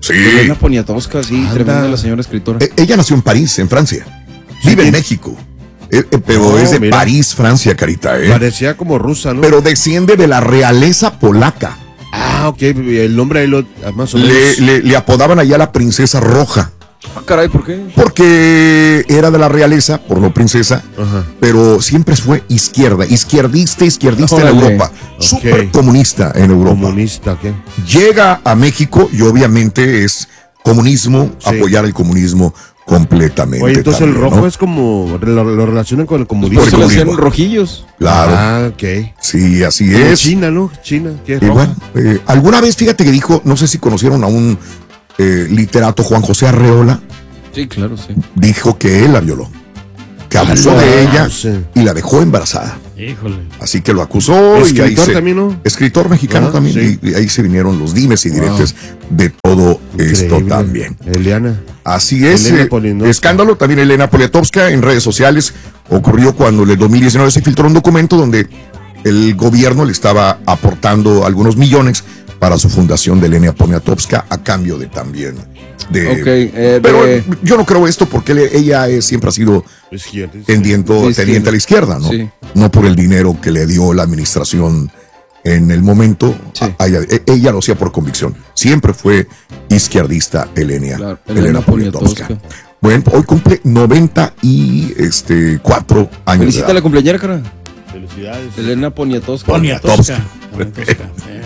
Sí. Elena Poniatowska, sí, Anda. tremenda la señora escritora. Eh, ella nació en París, en Francia. Vive en México. Eh, eh, pero No, es de mira. París, Francia, Carita, ¿eh? Parecía como rusa, ¿no? Pero desciende de la realeza polaca. Ah, ok, el nombre ahí lo, más o menos. Le, le- le apodaban allá la princesa roja. Ah, caray, ¿por qué? Porque era de la realeza, por lo princesa, pero siempre fue izquierda, izquierdista, izquierdista en Órale. Europa. Ok. Súper comunista en Europa. Comunista, ¿qué? Llega a México y obviamente es comunismo, Sí. apoyar el comunismo completamente. Oye, entonces el también, rojo ¿no? es como, lo, lo relacionan con el comunismo. Por el Se le hacían comunismo. rojillos. Claro. Ah, ok. Sí, así Como es. China, ¿no? China, ¿qué es Y roja? bueno, eh, alguna vez, fíjate que dijo, no sé si conocieron a un eh, literato, Juan José Arreola, Sí, claro, sí. dijo que él la violó, que abusó Ah, de ella sí. y la dejó embarazada. Híjole. Así que lo acusó. y ahí Escritor se- también, ¿no? Escritor mexicano Ah, también. sí. Y, y ahí se vinieron los dimes y diretes de todo esto Increíble. también. Eliana. Así es. Elena eh, Poniatowska. escándalo también Elena Poniatowska en redes sociales. Ocurrió cuando en el dos mil diecinueve se filtró un documento donde el gobierno le estaba aportando algunos millones para su fundación de Elena Poniatowska a cambio de también de... Ok, eh, Pero de- yo no creo esto porque le- ella es- siempre ha sido Izquierda. tendiente, De teniente izquierda. a la izquierda, ¿no? Sí. No por el dinero que le dio la administración en el momento. Sí. A- a ella, e- ella lo hacía por convicción. Siempre fue izquierdista Elena, Claro, Elena, Elena Poniatowska. Poniatowska. Bueno, hoy cumple noventa y cuatro años de Felicita a edad. la cumpleañera, cara. Felicidades. Elena Poniatowska. Poniatowska. Poniatowska.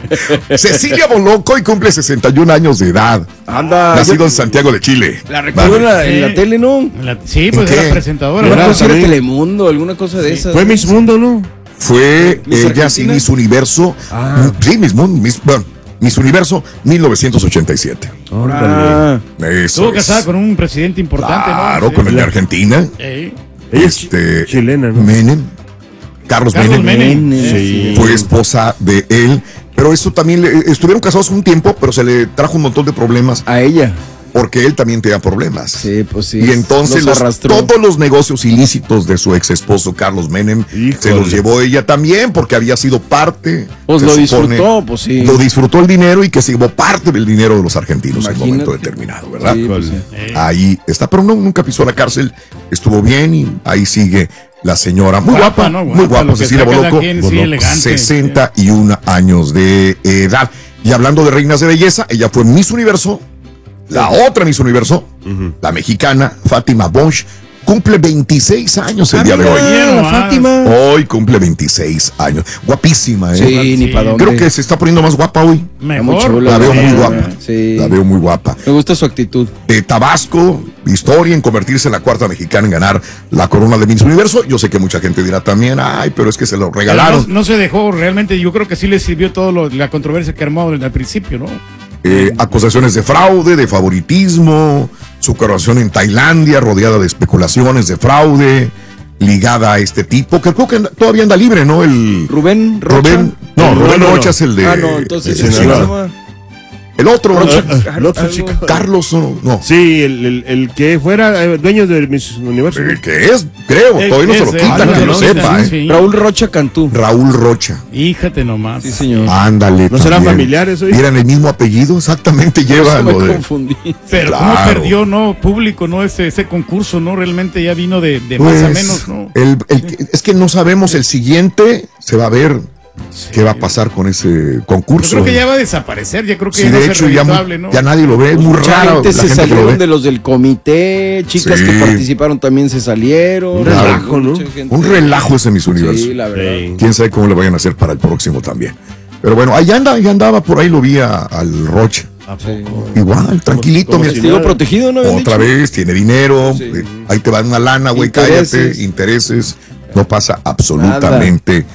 Cecilia Boloco y cumple sesenta y un años de edad. Anda. Nacido yo- en Santiago de Chile. La recuerdo en la, en la Sí. tele, ¿no? La- sí, pues ¿En era qué? presentadora. Era ¿verdad? cosa de también. Telemundo, alguna cosa de esas. Fue Miss Mundo, ¿no? Fue Miss ella, Argentina. sí, Miss Universo. Ah. Sí, Miss, Mun- Miss, bueno, Miss Universo mil novecientos ochenta y siete. Ah, Eso Estuvo es. casada con un presidente importante, Claro, ¿no? con el de Sí. Argentina. Ey. Ella es Este, chilena, ¿no? Menem. Carlos, Carlos Menem. Menem. Sí. Fue esposa de él. Pero esto también, le- estuvieron casados un tiempo, pero se le trajo un montón de problemas a ella. porque él también tenía problemas. Sí, pues sí. Y entonces los los- arrastró. todos los negocios ilícitos de su ex esposo Carlos Menem Híjole. se los llevó ella también porque había sido parte. Pues se lo supone, disfrutó, pues sí. Lo disfrutó el dinero y que se llevó parte del dinero de los argentinos en un Imagínate. momento determinado, ¿verdad? Sí, pues sí. Ahí está, pero no, nunca pisó la cárcel, estuvo bien y ahí sigue la señora. Muy Guapa, guapa, ¿no? muy Guapa, guapa, lo que Cecilia sea cada Boloco. quien, sí, Boloco, elegante. sesenta y uno años de edad. Y hablando de reinas de belleza, ella fue Miss Universo, la otra Miss Universo, la mexicana Fátima Bosch, cumple veintiséis años el día de hoy. Ah, la Fátima. Hoy cumple veintiséis años. Guapísima, ¿eh? Sí, ni para dónde. Creo que se está poniendo más guapa hoy. Está muy Mejor. chula, La veo sí, muy sí, guapa. Sí. La veo muy guapa. Me gusta su actitud. De Tabasco, historia en convertirse en la cuarta mexicana en ganar la corona de Miss Universo. Yo sé que mucha gente dirá también, ay, pero es que se lo Pero regalaron. No, no se dejó realmente. Yo creo que sí le sirvió todo lo- la controversia que armó desde el principio, ¿no? Eh, acusaciones de fraude, de favoritismo, su coronación en Tailandia, rodeada de especulaciones de fraude, ligada a este tipo, que creo que anda- todavía anda libre, ¿no? El Rubén Rocha. Rubén, no, No, Rubén no, no. Rocha es el de. Ah, no, entonces de ¿cómo se Sinaloa. llama? El otro, Rocha. El otro Algo. chico. Carlos, no, no. Sí, el, el, el que fuera eh, dueño del Miss Universo. El que es, creo, El todavía no que se lo es, quitan, eh, que no, lo no, sepa, sí, ¿eh? sí. Raúl Rocha Cantú. Raúl Rocha. Híjate nomás. Sí, señor. Ándale. ¿No serán también. familiares hoy? Eran el mismo apellido, exactamente lleva Eso me lo de. confundí. Pero Claro. cómo perdió, ¿no? Público, ¿no? Ese, ese concurso, ¿no? Realmente ya vino de, de más a Pues, menos, ¿no? el- el que- es que no sabemos, el siguiente se va a ver qué va a pasar con ese Yo concurso. creo que ya va a desaparecer. Ya creo que Sí, ya no de es hecho, ya, rentable, ¿no? ya nadie lo ve, es muy Mucha raro. gente la se gente que lo salieron ve. de los del comité, chicas Sí. que participaron también se salieron. Un relajo, ¿no? Mucha gente- Un relajo ese Miss Universo. Sí, la verdad. Quién sabe cómo le vayan a hacer para el próximo también. Pero bueno, ahí anda, ahí andaba, por ahí lo vi a- al Roche. ¿A poco? Igual, tranquilito, como mira. si Testigo nada. protegido, ¿no? habían Otra dicho? vez, tiene dinero, Sí. eh, ahí te va una lana, güey, Intereses. cállate, intereses. No pasa absolutamente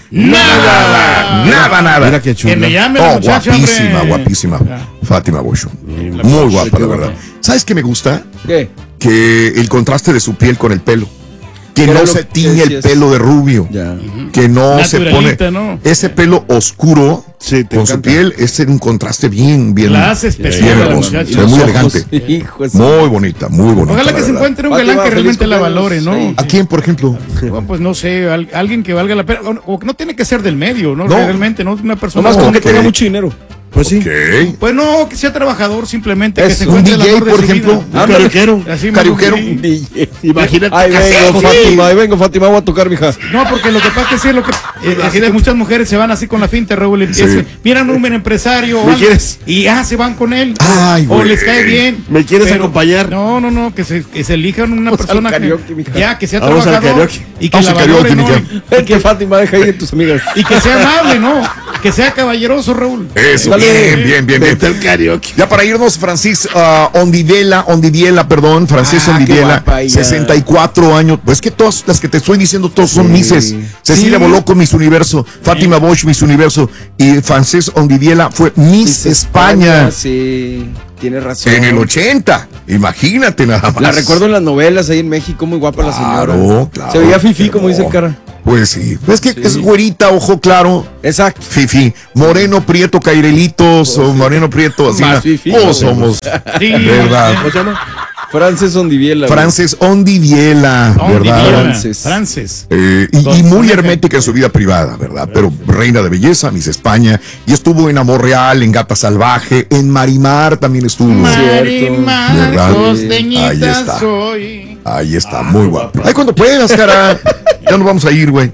nada, nada, nada. Mira qué chula. Que me llame la Oh, muchacha, guapísima, hombre. guapísima. Ya. Fátima Bosch. La Muy Bosch, guapa, qué la guapa. verdad. ¿Sabes qué me gusta? ¿Qué? Que el contraste de su piel con el pelo. Que ¿Qué era no lo se que tiñe el decías? pelo de rubio. Ya. Que no se pone Naturalita, ¿no? ese pelo oscuro Sí, te con su encanta. piel. Es un contraste bien, bien. La hace bien especial a la hermoso. muchacha. Se ve muy Los elegante. ojos, hijo de su- Muy bonita, muy bonita. Ojalá la que se verdad. encuentre un Fátima, galán que feliz realmente la cumpleaños. valore, ¿no? Sí. ¿A quién, por ejemplo? Bueno, pues no sé, al- alguien que valga la pena. O, o que no tiene que ser del medio, ¿no? No. Realmente, ¿no? Una persona. Nomás con que Ok. tenga mucho dinero. Pues sí. Ok. Pues no, que sea trabajador simplemente. Que Es se un encuentre el D J, amor de por su ejemplo. vida. Un cariuquero. Así, Cariuquero. sí. D J. Imagínate. Ahí vengo, Sí. Fátima, ahí vengo, Fátima, voy a tocar, mija. No, porque lo que pasa es que sí, lo que eh, así de muchas mujeres se van así con la finta, Raúl, empiezan, Sí. miran un buen empresario o ¿Me algo, quieres? y ya se van con él. Ay, o güey. les cae bien. ¿Me quieres Pero- acompañar? No, no, no, que se, que se elijan una Vamos al persona karaoke, que, mija. ya, que sea Vamos al trabajador karaoke. y que Vamos la al karaoke, valore, ¿no? mija. Y, Vente, Fátima, deja ahí a tus amigas. y que sea amable, ¿no? Que sea caballeroso, Raúl. Eso, Dale. bien, bien, bien, bien. Vete al karaoke. Ya para irnos, Francis uh, Ondiviela, Ondiviela, perdón, Francis Ah, qué Ondiviela, guapa ella. sesenta y cuatro años. Pues que todas las que te estoy diciendo, todos son Sí. Misses. Cecilia Sí. Boloco, Miss Universo, Fátima Bosch, Miss Universo, y Francis Ondiviela fue Miss España Sí, tienes razón. en el ochenta. Imagínate nada más. La recuerdo en las novelas ahí en México, muy guapa la señora. Claro, claro. Se veía fifí, como dice el No. cara. Pues sí, es que Sí. es güerita, ojo claro. Exacto. Fifi, moreno, prieto, cairelitos, o moreno, prieto, así. Más na- fifí, Todos ¿no? somos, Sí. ¿verdad? ¿Cómo se llama? Frances Ondiviela. güey. Frances Ondiviela, ¿verdad? Ondiviela, Frances. Frances. Eh, y, y muy hermética en su vida privada, ¿verdad? Pero reina de belleza, Miss España, y estuvo en Amor Real, en Gata Salvaje, en Marimar también estuvo. Marimar, ¿Verdad? costeñita Ahí está. soy. Ahí está, muy guapa. Ay, cuando puedas, cara. Ya nos vamos a ir, güey.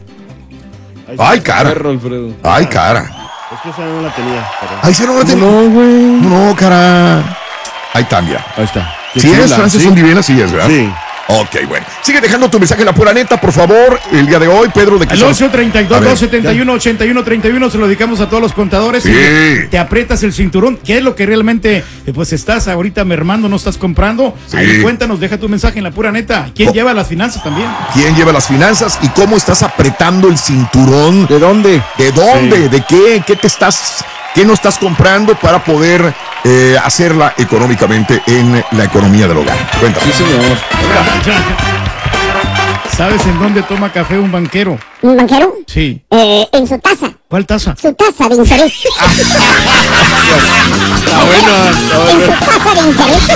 Ay, cara. Perro, Alfredo. Ay, cara. Es que esa no la tenía. pero- Ay, sí, no la tenía. No, güey. No, cara. Ahí está, mira. Ahí está. Qué Si eres chula, Frances ¿sí? Ondiviela, sí es, ¿verdad? Sí. Ok, bueno. Sigue dejando tu mensaje en la pura neta, por favor, el día de hoy, Pedro, de que Al somos- ocho treinta y A dos, ver, dos setenta y uno, ochenta y uno treinta y uno se lo dedicamos a todos los contadores. Sí. Y te aprietas el cinturón. ¿Qué es lo que realmente eh, pues estás ahorita mermando, no estás comprando? Sí. Ahí cuéntanos, deja tu mensaje en la pura neta. ¿Quién Oh. lleva las finanzas también? ¿Quién lleva las finanzas y cómo estás apretando el cinturón? ¿De dónde? ¿De dónde? ¿De qué? ¿Qué te estás, qué no estás comprando para poder eh, hacerla económicamente en la economía del hogar? Cuéntame. Sí, señor. ¿Sabes en dónde toma café un banquero? ¿Un banquero? Sí. Eh, en su taza. ¿Cuál taza? Su taza de interés. Está buena. Está En buena. su taza de interés.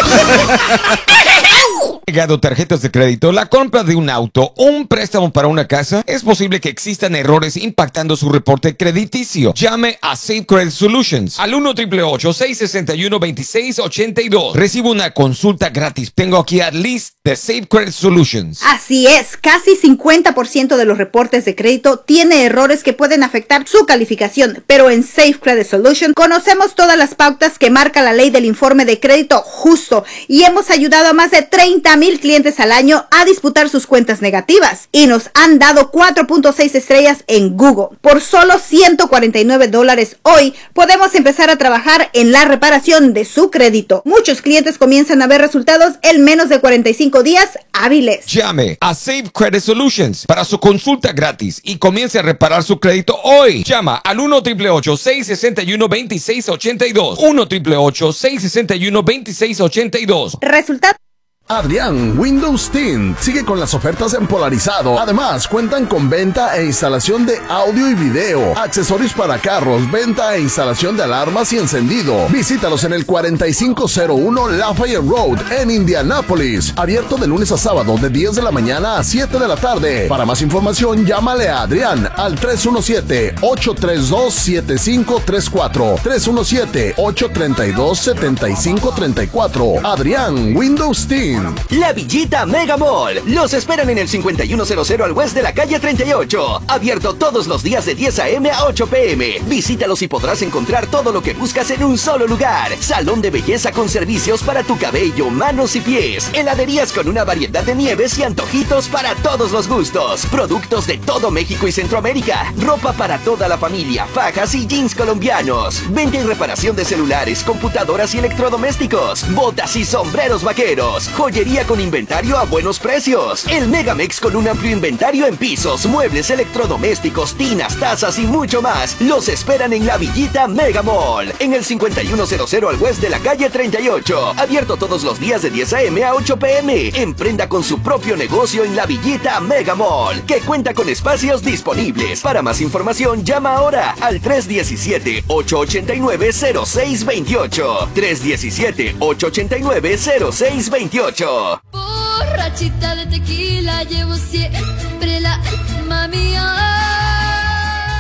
Llegado tarjetas de crédito, la compra de un auto o un préstamo para una casa, es posible que existan errores impactando su reporte crediticio. Llame a Safe Credit Solutions al uno triple ocho, seis seis uno, dos seis ocho dos. Recibe una consulta gratis. Tengo aquí a Liz de Safe Credit Solutions. Así es, casi cincuenta por ciento de los reportes de crédito tiene errores que pueden afectar su calificación, pero en Safe Credit Solution conocemos todas las pautas que marca la ley del informe de crédito justo y hemos ayudado a más de treinta mil clientes al año a disputar sus cuentas negativas y nos han dado cuatro punto seis estrellas en Google. Por solo ciento cuarenta y nueve dólares hoy podemos empezar a trabajar en la reparación de su crédito. Muchos clientes comienzan a ver resultados en menos de cuarenta y cinco días hábiles. Llame a Safe Credit Solutions para su consulta gratis y comience a reparar su crédito hoy. Llama al uno triple ocho, seis seis uno, dos seis ocho dos. uno triple ocho, seis seis uno, dos seis ocho dos. Resultado. Adrián, Windows Tint sigue con las ofertas en polarizado. Además, cuentan con venta e instalación de audio y video, accesorios para carros, venta e instalación de alarmas y encendido. Visítalos en el cuarenta y cinco cero uno Lafayette Road en Indianápolis. Abierto de lunes a sábado de diez de la mañana a siete de la tarde. Para más información, llámale a Adrián al tres uno siete, ocho tres dos, siete cinco tres cuatro. tres uno siete, ocho tres dos, siete cinco tres cuatro. Adrián, Windows Tint. La Villita Mega Mall. Los esperan en el cincuenta y uno cero cero al oeste de la calle treinta y ocho. Abierto todos los días de diez a eme a ocho pe eme. Visítalos y podrás encontrar todo lo que buscas en un solo lugar. Salón de belleza con servicios para tu cabello, manos y pies. Heladerías con una variedad de nieves y antojitos para todos los gustos. Productos de todo México y Centroamérica. Ropa para toda la familia, fajas y jeans colombianos. Venta y reparación de celulares, computadoras y electrodomésticos. Botas y sombreros vaqueros. Joyería con inventario a buenos precios. El Megamex con un amplio inventario en pisos, muebles, electrodomésticos, tinas, tazas y mucho más. Los esperan en la Villita Mega Mall. En el cincuenta y uno cero cero al oeste de la calle treinta y ocho. Abierto todos los días de diez a eme a ocho pe eme. Emprenda con su propio negocio en la Villita Mega Mall, que cuenta con espacios disponibles. Para más información, llama ahora al tres uno siete, ocho ocho nueve, cero seis dos ocho. tres uno siete, ocho ocho nueve, cero seis dos ocho. Borrachita de tequila llevo siempre la mami.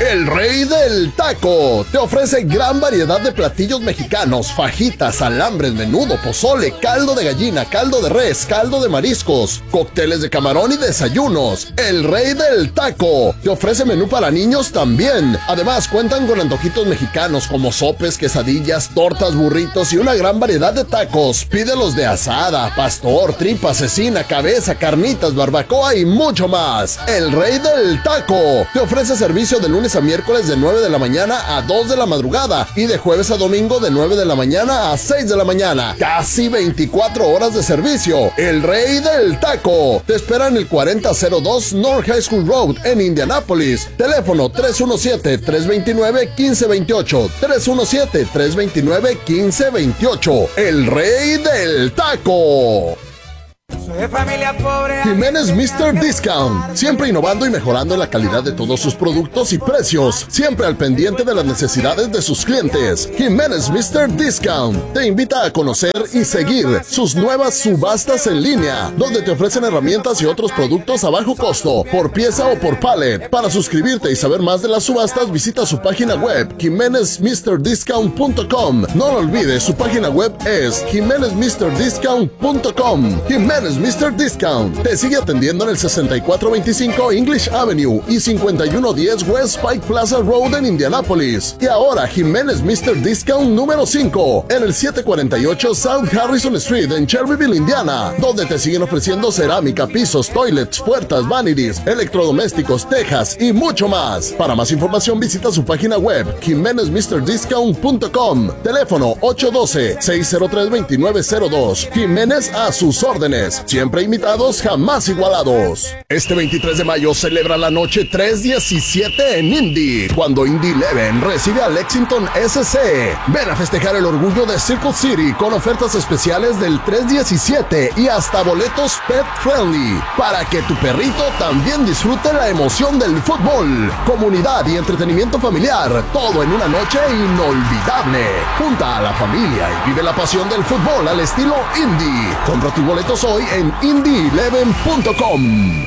El Rey del Taco te ofrece gran variedad de platillos mexicanos, fajitas, alambres, menudo, pozole, caldo de gallina, caldo de res, caldo de mariscos, cócteles de camarón y desayunos. El Rey del Taco te ofrece menú para niños también. Además, cuentan con antojitos mexicanos como sopes, quesadillas, tortas, burritos y una gran variedad de tacos. Pídelos de asada, pastor, tripa, cecina, cabeza, carnitas, barbacoa y mucho más. El Rey del Taco te ofrece servicio de lunes a miércoles de nueve de la mañana a dos de la madrugada y de jueves a domingo de nueve de la mañana a seis de la mañana. Casi veinticuatro horas de servicio. El Rey del Taco te espera en el cuarenta cero dos North High School Road en Indianápolis. Teléfono tres uno siete, tres dos nueve, uno cinco dos ocho. tres uno siete, tres dos nueve, uno cinco dos ocho. El Rey del Taco. Soy de familia pobre. Jiménez mister Discount, siempre innovando y mejorando la calidad de todos sus productos y precios, siempre al pendiente de las necesidades de sus clientes. Jiménez mister Discount te invita a conocer y seguir sus nuevas subastas en línea, donde te ofrecen herramientas y otros productos a bajo costo, por pieza o por pallet. Para suscribirte y saber más de las subastas, visita su página web, jimenez mister discount punto com. No lo olvides, su página web es jimenez mister discount punto com. Jiménez mister Discount te sigue atendiendo en el sesenta y cuatro veinticinco English Avenue y cincuenta y uno diez West Pike Plaza Road en Indianápolis. Y ahora Jiménez mister Discount número cinco en el setecientos cuarenta y ocho South Harrison Street en Shelbyville, Indiana, donde te siguen ofreciendo cerámica, pisos, toilets, puertas, vanities, electrodomésticos, tejas y mucho más. Para más información visita su página web jimenez mister discount punto com. Teléfono ocho uno dos, seis cero tres, dos nueve cero dos. Jiménez a sus órdenes. Siempre imitados, jamás igualados. Este veintitrés de mayo celebra la noche tres diecisiete en Indy, cuando Indy Eleven recibe a Lexington S C. Ven a festejar el orgullo de Circle City con ofertas especiales del tres diecisiete y hasta boletos pet friendly, para que tu perrito también disfrute la emoción del fútbol. Comunidad y entretenimiento familiar, todo en una noche inolvidable. Junta a la familia y vive la pasión del fútbol al estilo Indy. Compra tus boletos hoy en indy eleven punto com.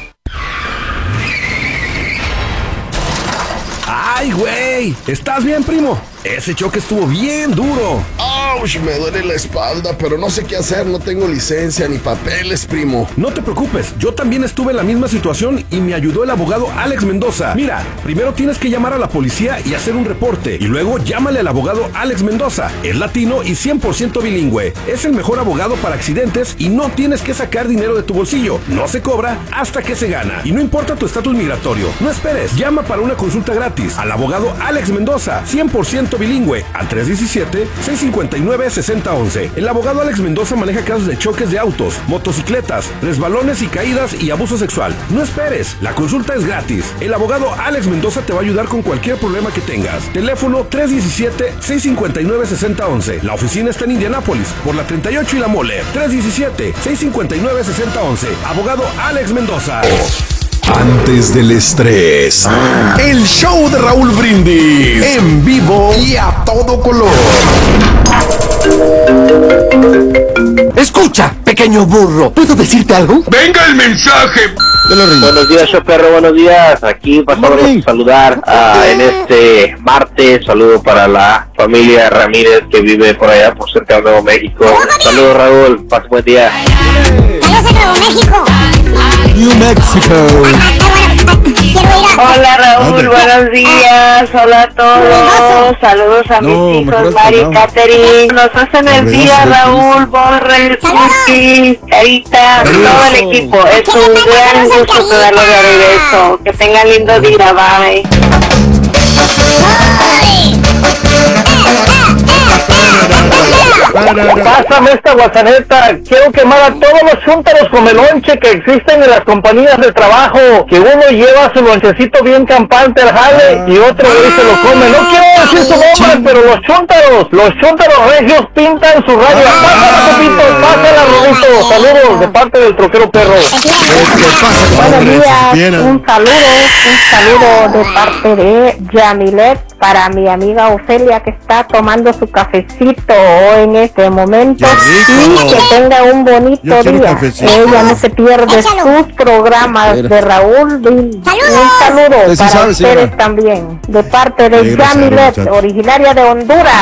¡Ay, güey! ¿Estás bien, primo? Ese choque estuvo bien duro. ¡Auch! Me duele la espalda, pero no sé qué hacer. No tengo licencia ni papeles, primo. No te preocupes, yo también estuve en la misma situación y me ayudó el abogado Alex Mendoza. Mira, primero tienes que llamar a la policía y hacer un reporte, y luego llámale al abogado Alex Mendoza. Es latino y cien por ciento bilingüe. Es el mejor abogado para accidentes y no tienes que sacar dinero de tu bolsillo. No se cobra hasta que se gana. Y no importa tu estatus migratorio. No esperes, llama para una consulta gratis al abogado Alex Mendoza, cien por ciento bilingüe, al tres uno siete, seis cinco nueve, seis cero uno uno. El abogado Alex Mendoza maneja casos de choques de autos, motocicletas, resbalones y caídas y abuso sexual. No esperes, la consulta es gratis. El abogado Alex Mendoza te va a ayudar con cualquier problema que tengas. Teléfono tres uno siete, seis cinco nueve, seis cero uno uno. La oficina está en Indianápolis, por la treinta y ocho y la Mole. tres uno siete, seis cinco nueve, seis cero uno uno. Abogado Alex Mendoza. Antes del estrés, el show de Raúl Brindis en vivo y a todo color. Escucha, pequeño burro, ¿puedo decirte algo? ¡Venga el mensaje! Buenos días, yo perro, buenos días. Aquí pasamos a saludar uh, en este martes. Saludo para la familia Ramírez que vive por allá, por cerca de Nuevo México. Saludos, Raúl, pase buen día. Saludos a Nuevo México. New Mexico. Hola Raúl, buenos días, hola a todos, saludos a No, mis mejor hijos Mari y español. Catherine, nos hacen el Hombre, día no sé Raúl, Borre, Curtis, Carita, todo el equipo, es un gran gusto poderlo de regreso, que tengan lindo día, bye. Pásame esta guasaneta. Quiero quemar a todos los chúntaros con el lonche que existen en las compañías de trabajo. Que uno lleva su lonchecito bien campante al jale y otro güey se lo come. No quiero decir su nombre, pero los chúntaros, los chúntaros regios pintan su raya. Pásala, Pepito, pásala, Rubí. Rudito, saludos de parte del troquero perro. Buenos días, un saludo, un saludo de parte de Yamilet para mi amiga Ofelia que está tomando su cafecito en este momento y que tenga un bonito día. Ella no se pierde sus programas de Raúl. Un saludo para ustedes también de parte de Yamilet, originaria de Honduras.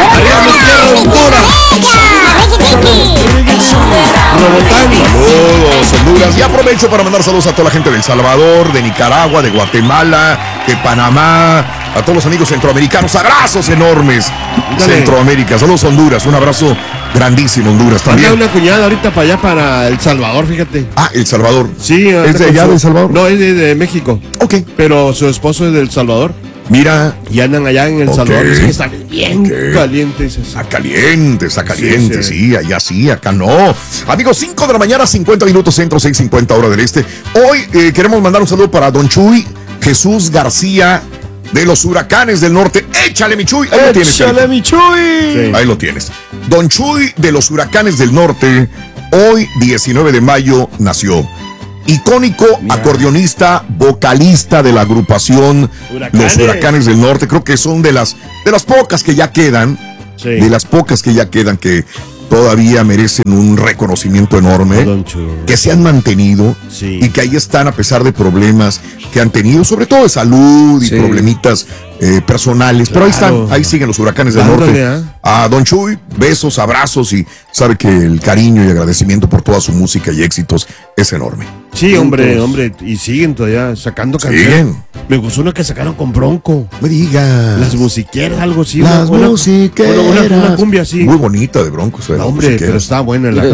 Saludos, Honduras. Y aprovecho para mandar saludos a toda la gente de El Salvador, de Nicaragua, de Guatemala, de Panamá, a todos los amigos centroamericanos. Abrazos enormes. Dale. Centroamérica. Saludos, Honduras. Un abrazo grandísimo, Honduras también. Había una cuñada ahorita para allá, para El Salvador, fíjate. Ah, El Salvador. Sí. ¿Es de allá, de El Salvador? No, es de, de México. Ok. Pero su esposo es de El Salvador. Mira. Y andan allá en El okay. Salvador. Dice que está bien okay. caliente. Está caliente, está caliente, sí, sí, sí, allá sí, acá no. Amigos, cinco de la mañana, cincuenta minutos centro, seis cincuenta hora del este. Hoy eh, queremos mandar un saludo para Don Chuy Jesús García de los Huracanes del Norte. Échale, mi Chuy. Ahí lo tienes. Échale, mi Chuy. Sí. Ahí lo tienes. Don Chuy de los Huracanes del Norte, hoy, diecinueve de mayo, nació. Icónico Mira. acordeonista, vocalista de la agrupación Huracanes. Los Huracanes del Norte. Creo que son de las, de las pocas que ya quedan. Sí. De las pocas que ya quedan que todavía merecen un reconocimiento enorme, que se han mantenido sí. y que ahí están a pesar de problemas que han tenido, sobre todo de salud y sí. problemitas eh, personales, claro. pero ahí están, ahí siguen los Huracanes del Dándole, Norte. ¿eh? A Don Chuy, besos, abrazos y sabe que el cariño y agradecimiento por toda su música y éxitos es enorme. Sí, hombre, hombre, y siguen todavía sacando canciones. Me gustó una que sacaron con Bronco. Me digas. Las musiqueras, algo así. Las una, musiqueras. Una, una, una cumbia así. Muy bonita de Bronco. O sea, no, hombre, pero está buena la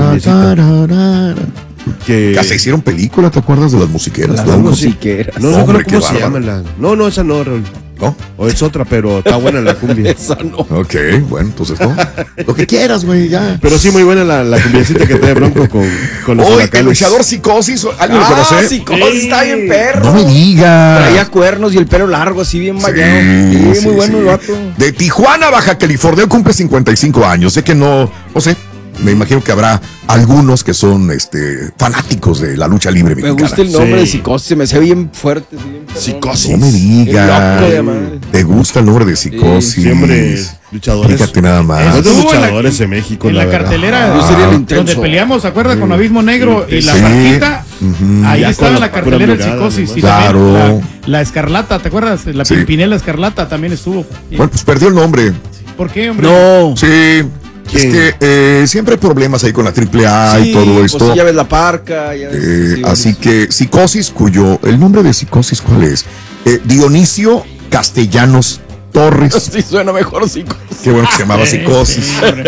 cumbia. Que hasta hicieron película, ¿te acuerdas de las musiqueras? Las ¿no? musiqueras. No, no, hombre, ¿cómo se llama? La... No, no, esa no, Raúl. ¿No? O es otra, pero está buena la cumbia. Esa no. Ok, bueno, entonces no. Lo que quieras, güey, ya. Pero sí, muy buena la, la cumbiacita que trae Bronco con, con los Hoy, el luchador Psicosis, ¿alguien ah, lo conoce? Ah, Psicosis sí. está bien perro. No me digas. Traía cuernos y el pelo largo, así bien bañado. Sí, sí, sí, muy bueno sí. el vato. De Tijuana, Baja California, cumple cincuenta y cinco años. Sé que no, no sé. Me imagino que habrá algunos que son este, fanáticos de la lucha libre mexicana. Me gusta el nombre sí. de Psicosis, se me hace bien fuerte. Bien Psicosis. No me digas. ¿Te gusta el nombre de Psicosis? Sí, siempre luchadores. Fíjate nada más. Los luchadores de México. En la, la cartelera ah, donde peleamos, ¿se acuerda? Sí. Con Abismo Negro sí. y la Marquita. Uh-huh. Ahí ya estaba la cartelera de Psicosis. Y claro. La, la Escarlata, ¿te acuerdas? La sí. Pimpinela Escarlata también estuvo. Bueno, pues perdió el nombre. ¿Por qué, hombre? No. Sí. Es que eh, siempre hay problemas ahí con la triple A sí, y todo esto. Pues ya ves la parca. Ya ves, eh, sí, así que Psicosis, cuyo. ¿El nombre de Psicosis cuál es? Eh, Dionisio Castellanos Torres. Sí, suena mejor Psicosis. Qué bueno que se llamaba Psicosis.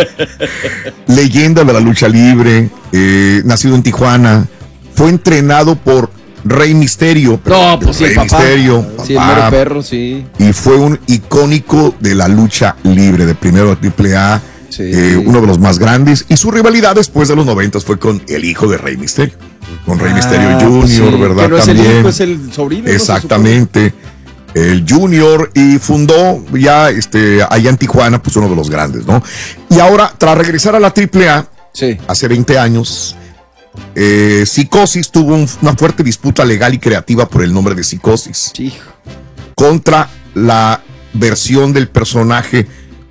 Leyenda de la lucha libre. Eh, nacido en Tijuana. Fue entrenado por Rey Misterio. No, pues sí, Rey papá. Misterio. Papá, sí, el mero perro, sí. Y fue un icónico de la lucha libre, de primero de triple A. Sí. Eh, uno de los más grandes, y su rivalidad después de los noventas fue con el hijo de Rey Misterio, con Rey ah, Misterio Junior, sí. ¿verdad? Que no es también. El hijo, es el sobrino. Exactamente, ¿no? El Junior, y fundó ya este, allá en Tijuana, pues uno de los grandes, ¿no? Y ahora, tras regresar a la triple A, sí. hace veinte años, eh, Psicosis tuvo un, una fuerte disputa legal y creativa por el nombre de Psicosis, sí. contra la versión del personaje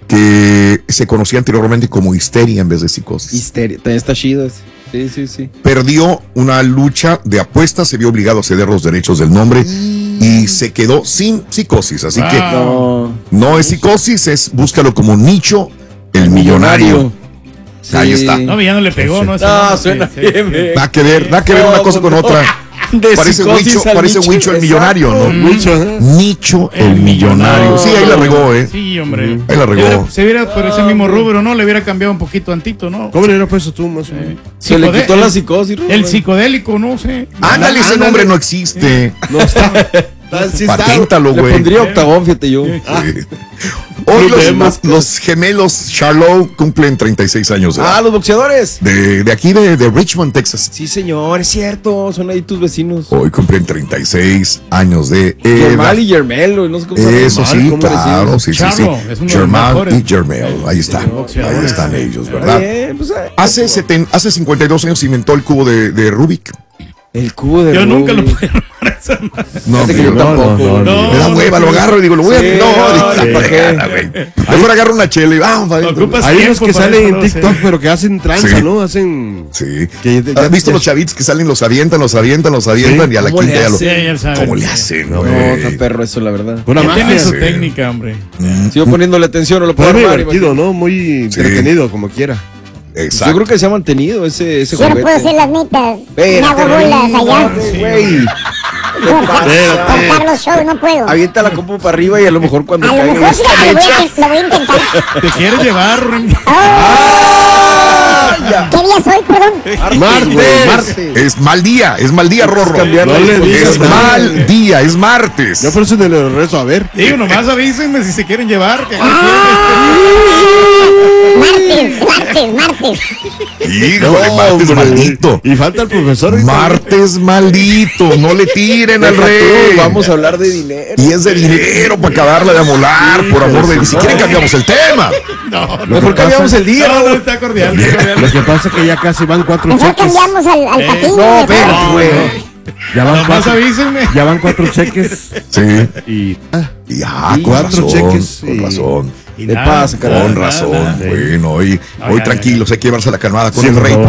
que se conocía anteriormente como Histeria en vez de Psicosis. Histeria, también está chido. Sí, sí, sí. Perdió una lucha de apuestas, se vio obligado a ceder los derechos del nombre mm. y se quedó sin Psicosis. Así wow. que no, no es Psicosis, es búscalo como Nicho, el millonario. Sí. Ahí está. No, ya no le pegó, ¿no? No, suena sí, bien. Sí. Nada que ver, nada que ver una cosa con otra. De parece Huicho, parece Huicho el millonario, ¿no? Mm. Huicho, Nicho el, el millonario. Sí, ahí la regó, ¿eh? Sí, hombre. Ahí la regó. Hubiera, se hubiera por ese mismo rubro, ¿no? Le hubiera cambiado un poquito antito, ¿no? ¿Cómo le hubiera puesto tú más o menos? Eh, se Psicodé- le quitó la psicosis, El, el psicodélico, no sé. Ándale, ese nombre no existe. No está. Sí Paténtalo, güey. Le pondría octagón, fíjate yo. Sí. Hoy los, los, los gemelos Charlotte cumplen treinta y seis años de edad. Ah, los boxeadores. De, de aquí, de, de Richmond, Texas. Sí, señor, es cierto. Son ahí tus vecinos. Hoy cumplen treinta y seis años de edad. Germán y Yermel, no sé cómo se Eso llama. sí, claro, sí, sí, sí. Es uno Germán y Yermel, ahí está. Ahí están ellos, ¿verdad? Bien, pues, eh, Hace, seten, hace cincuenta y dos años inventó el cubo de, de Rubik. El cubo de Yo Rubik. nunca lo pude No, que yo yo tampoco. no, no, no. Me da hueva, lo agarro y digo, lo voy a. Sí, No, no, no, no, ¿para qué? Mejor agarro una chela y vamos. Hay unos que salen en TikTok, pero que hacen tranza, Sí. ¿no? Hacen. Sí. Que- ¿Has visto los chavitos que salen, los avientan, los avientan, los avientan Sí. y a la ¿Cómo quinta le ya lo. Sí, ya saben. ¿Cómo le hacen, No, güey? está perro eso, la verdad. Una Ya magia. tiene su sí. técnica, hombre. Sigo poniéndole atención, no lo puedo Pero muy armar. divertido, imagínate. ¿no? Muy entretenido, como quiera. Exacto. Yo creo que se ha mantenido ese, ese Yo no juguete. puedo hacer las netas. Me Espérate, hago bolas Rey, allá. güey. Con Carlos Show no puedo. Avienta la compu para arriba y a lo mejor cuando A lo caiga mejor sí esta lo voy, mecha- a, lo voy a intentar. Te quiere llevar. ¡Ah! Ya. ¿Qué día soy, perdón? Martes, güey, martes. Es mal día, es mal día, Rorro. cambiar la No le disposición. Es mal día, es martes. Yo por eso le lo rezo, a ver. Digo, nomás avísenme si se quieren llevar. Que Martes, martes, martes. Híjole, martes hombre. maldito. Y falta el profesor. ahorita. Martes maldito. No le tiren al Deja tú, rey. Vamos a hablar de dinero. Y es de dinero para acabarla de amolar, por amor de Dios. Si quieren cambiamos el tema. no, no, Mejor cambiamos el día, no, no, Raúl. está cordial. Está cordial. Lo que pasa es que ya casi van cuatro Mejor cheques. cambiamos al, al Eh, patín. No, mejor. espérate, güey. Ya van Nomás cuatro, avísenme. ya van cuatro cheques. Sí. Y. Y ah, Y con cuatro razón, cheques con y- razón. Y ¿Qué nada, pasa, nada, carnal? Con nada, razón. nada. Bueno, hoy, No, hoy ya, tranquilos, hay que llevarse la calmada con Sí, el por rey. favor.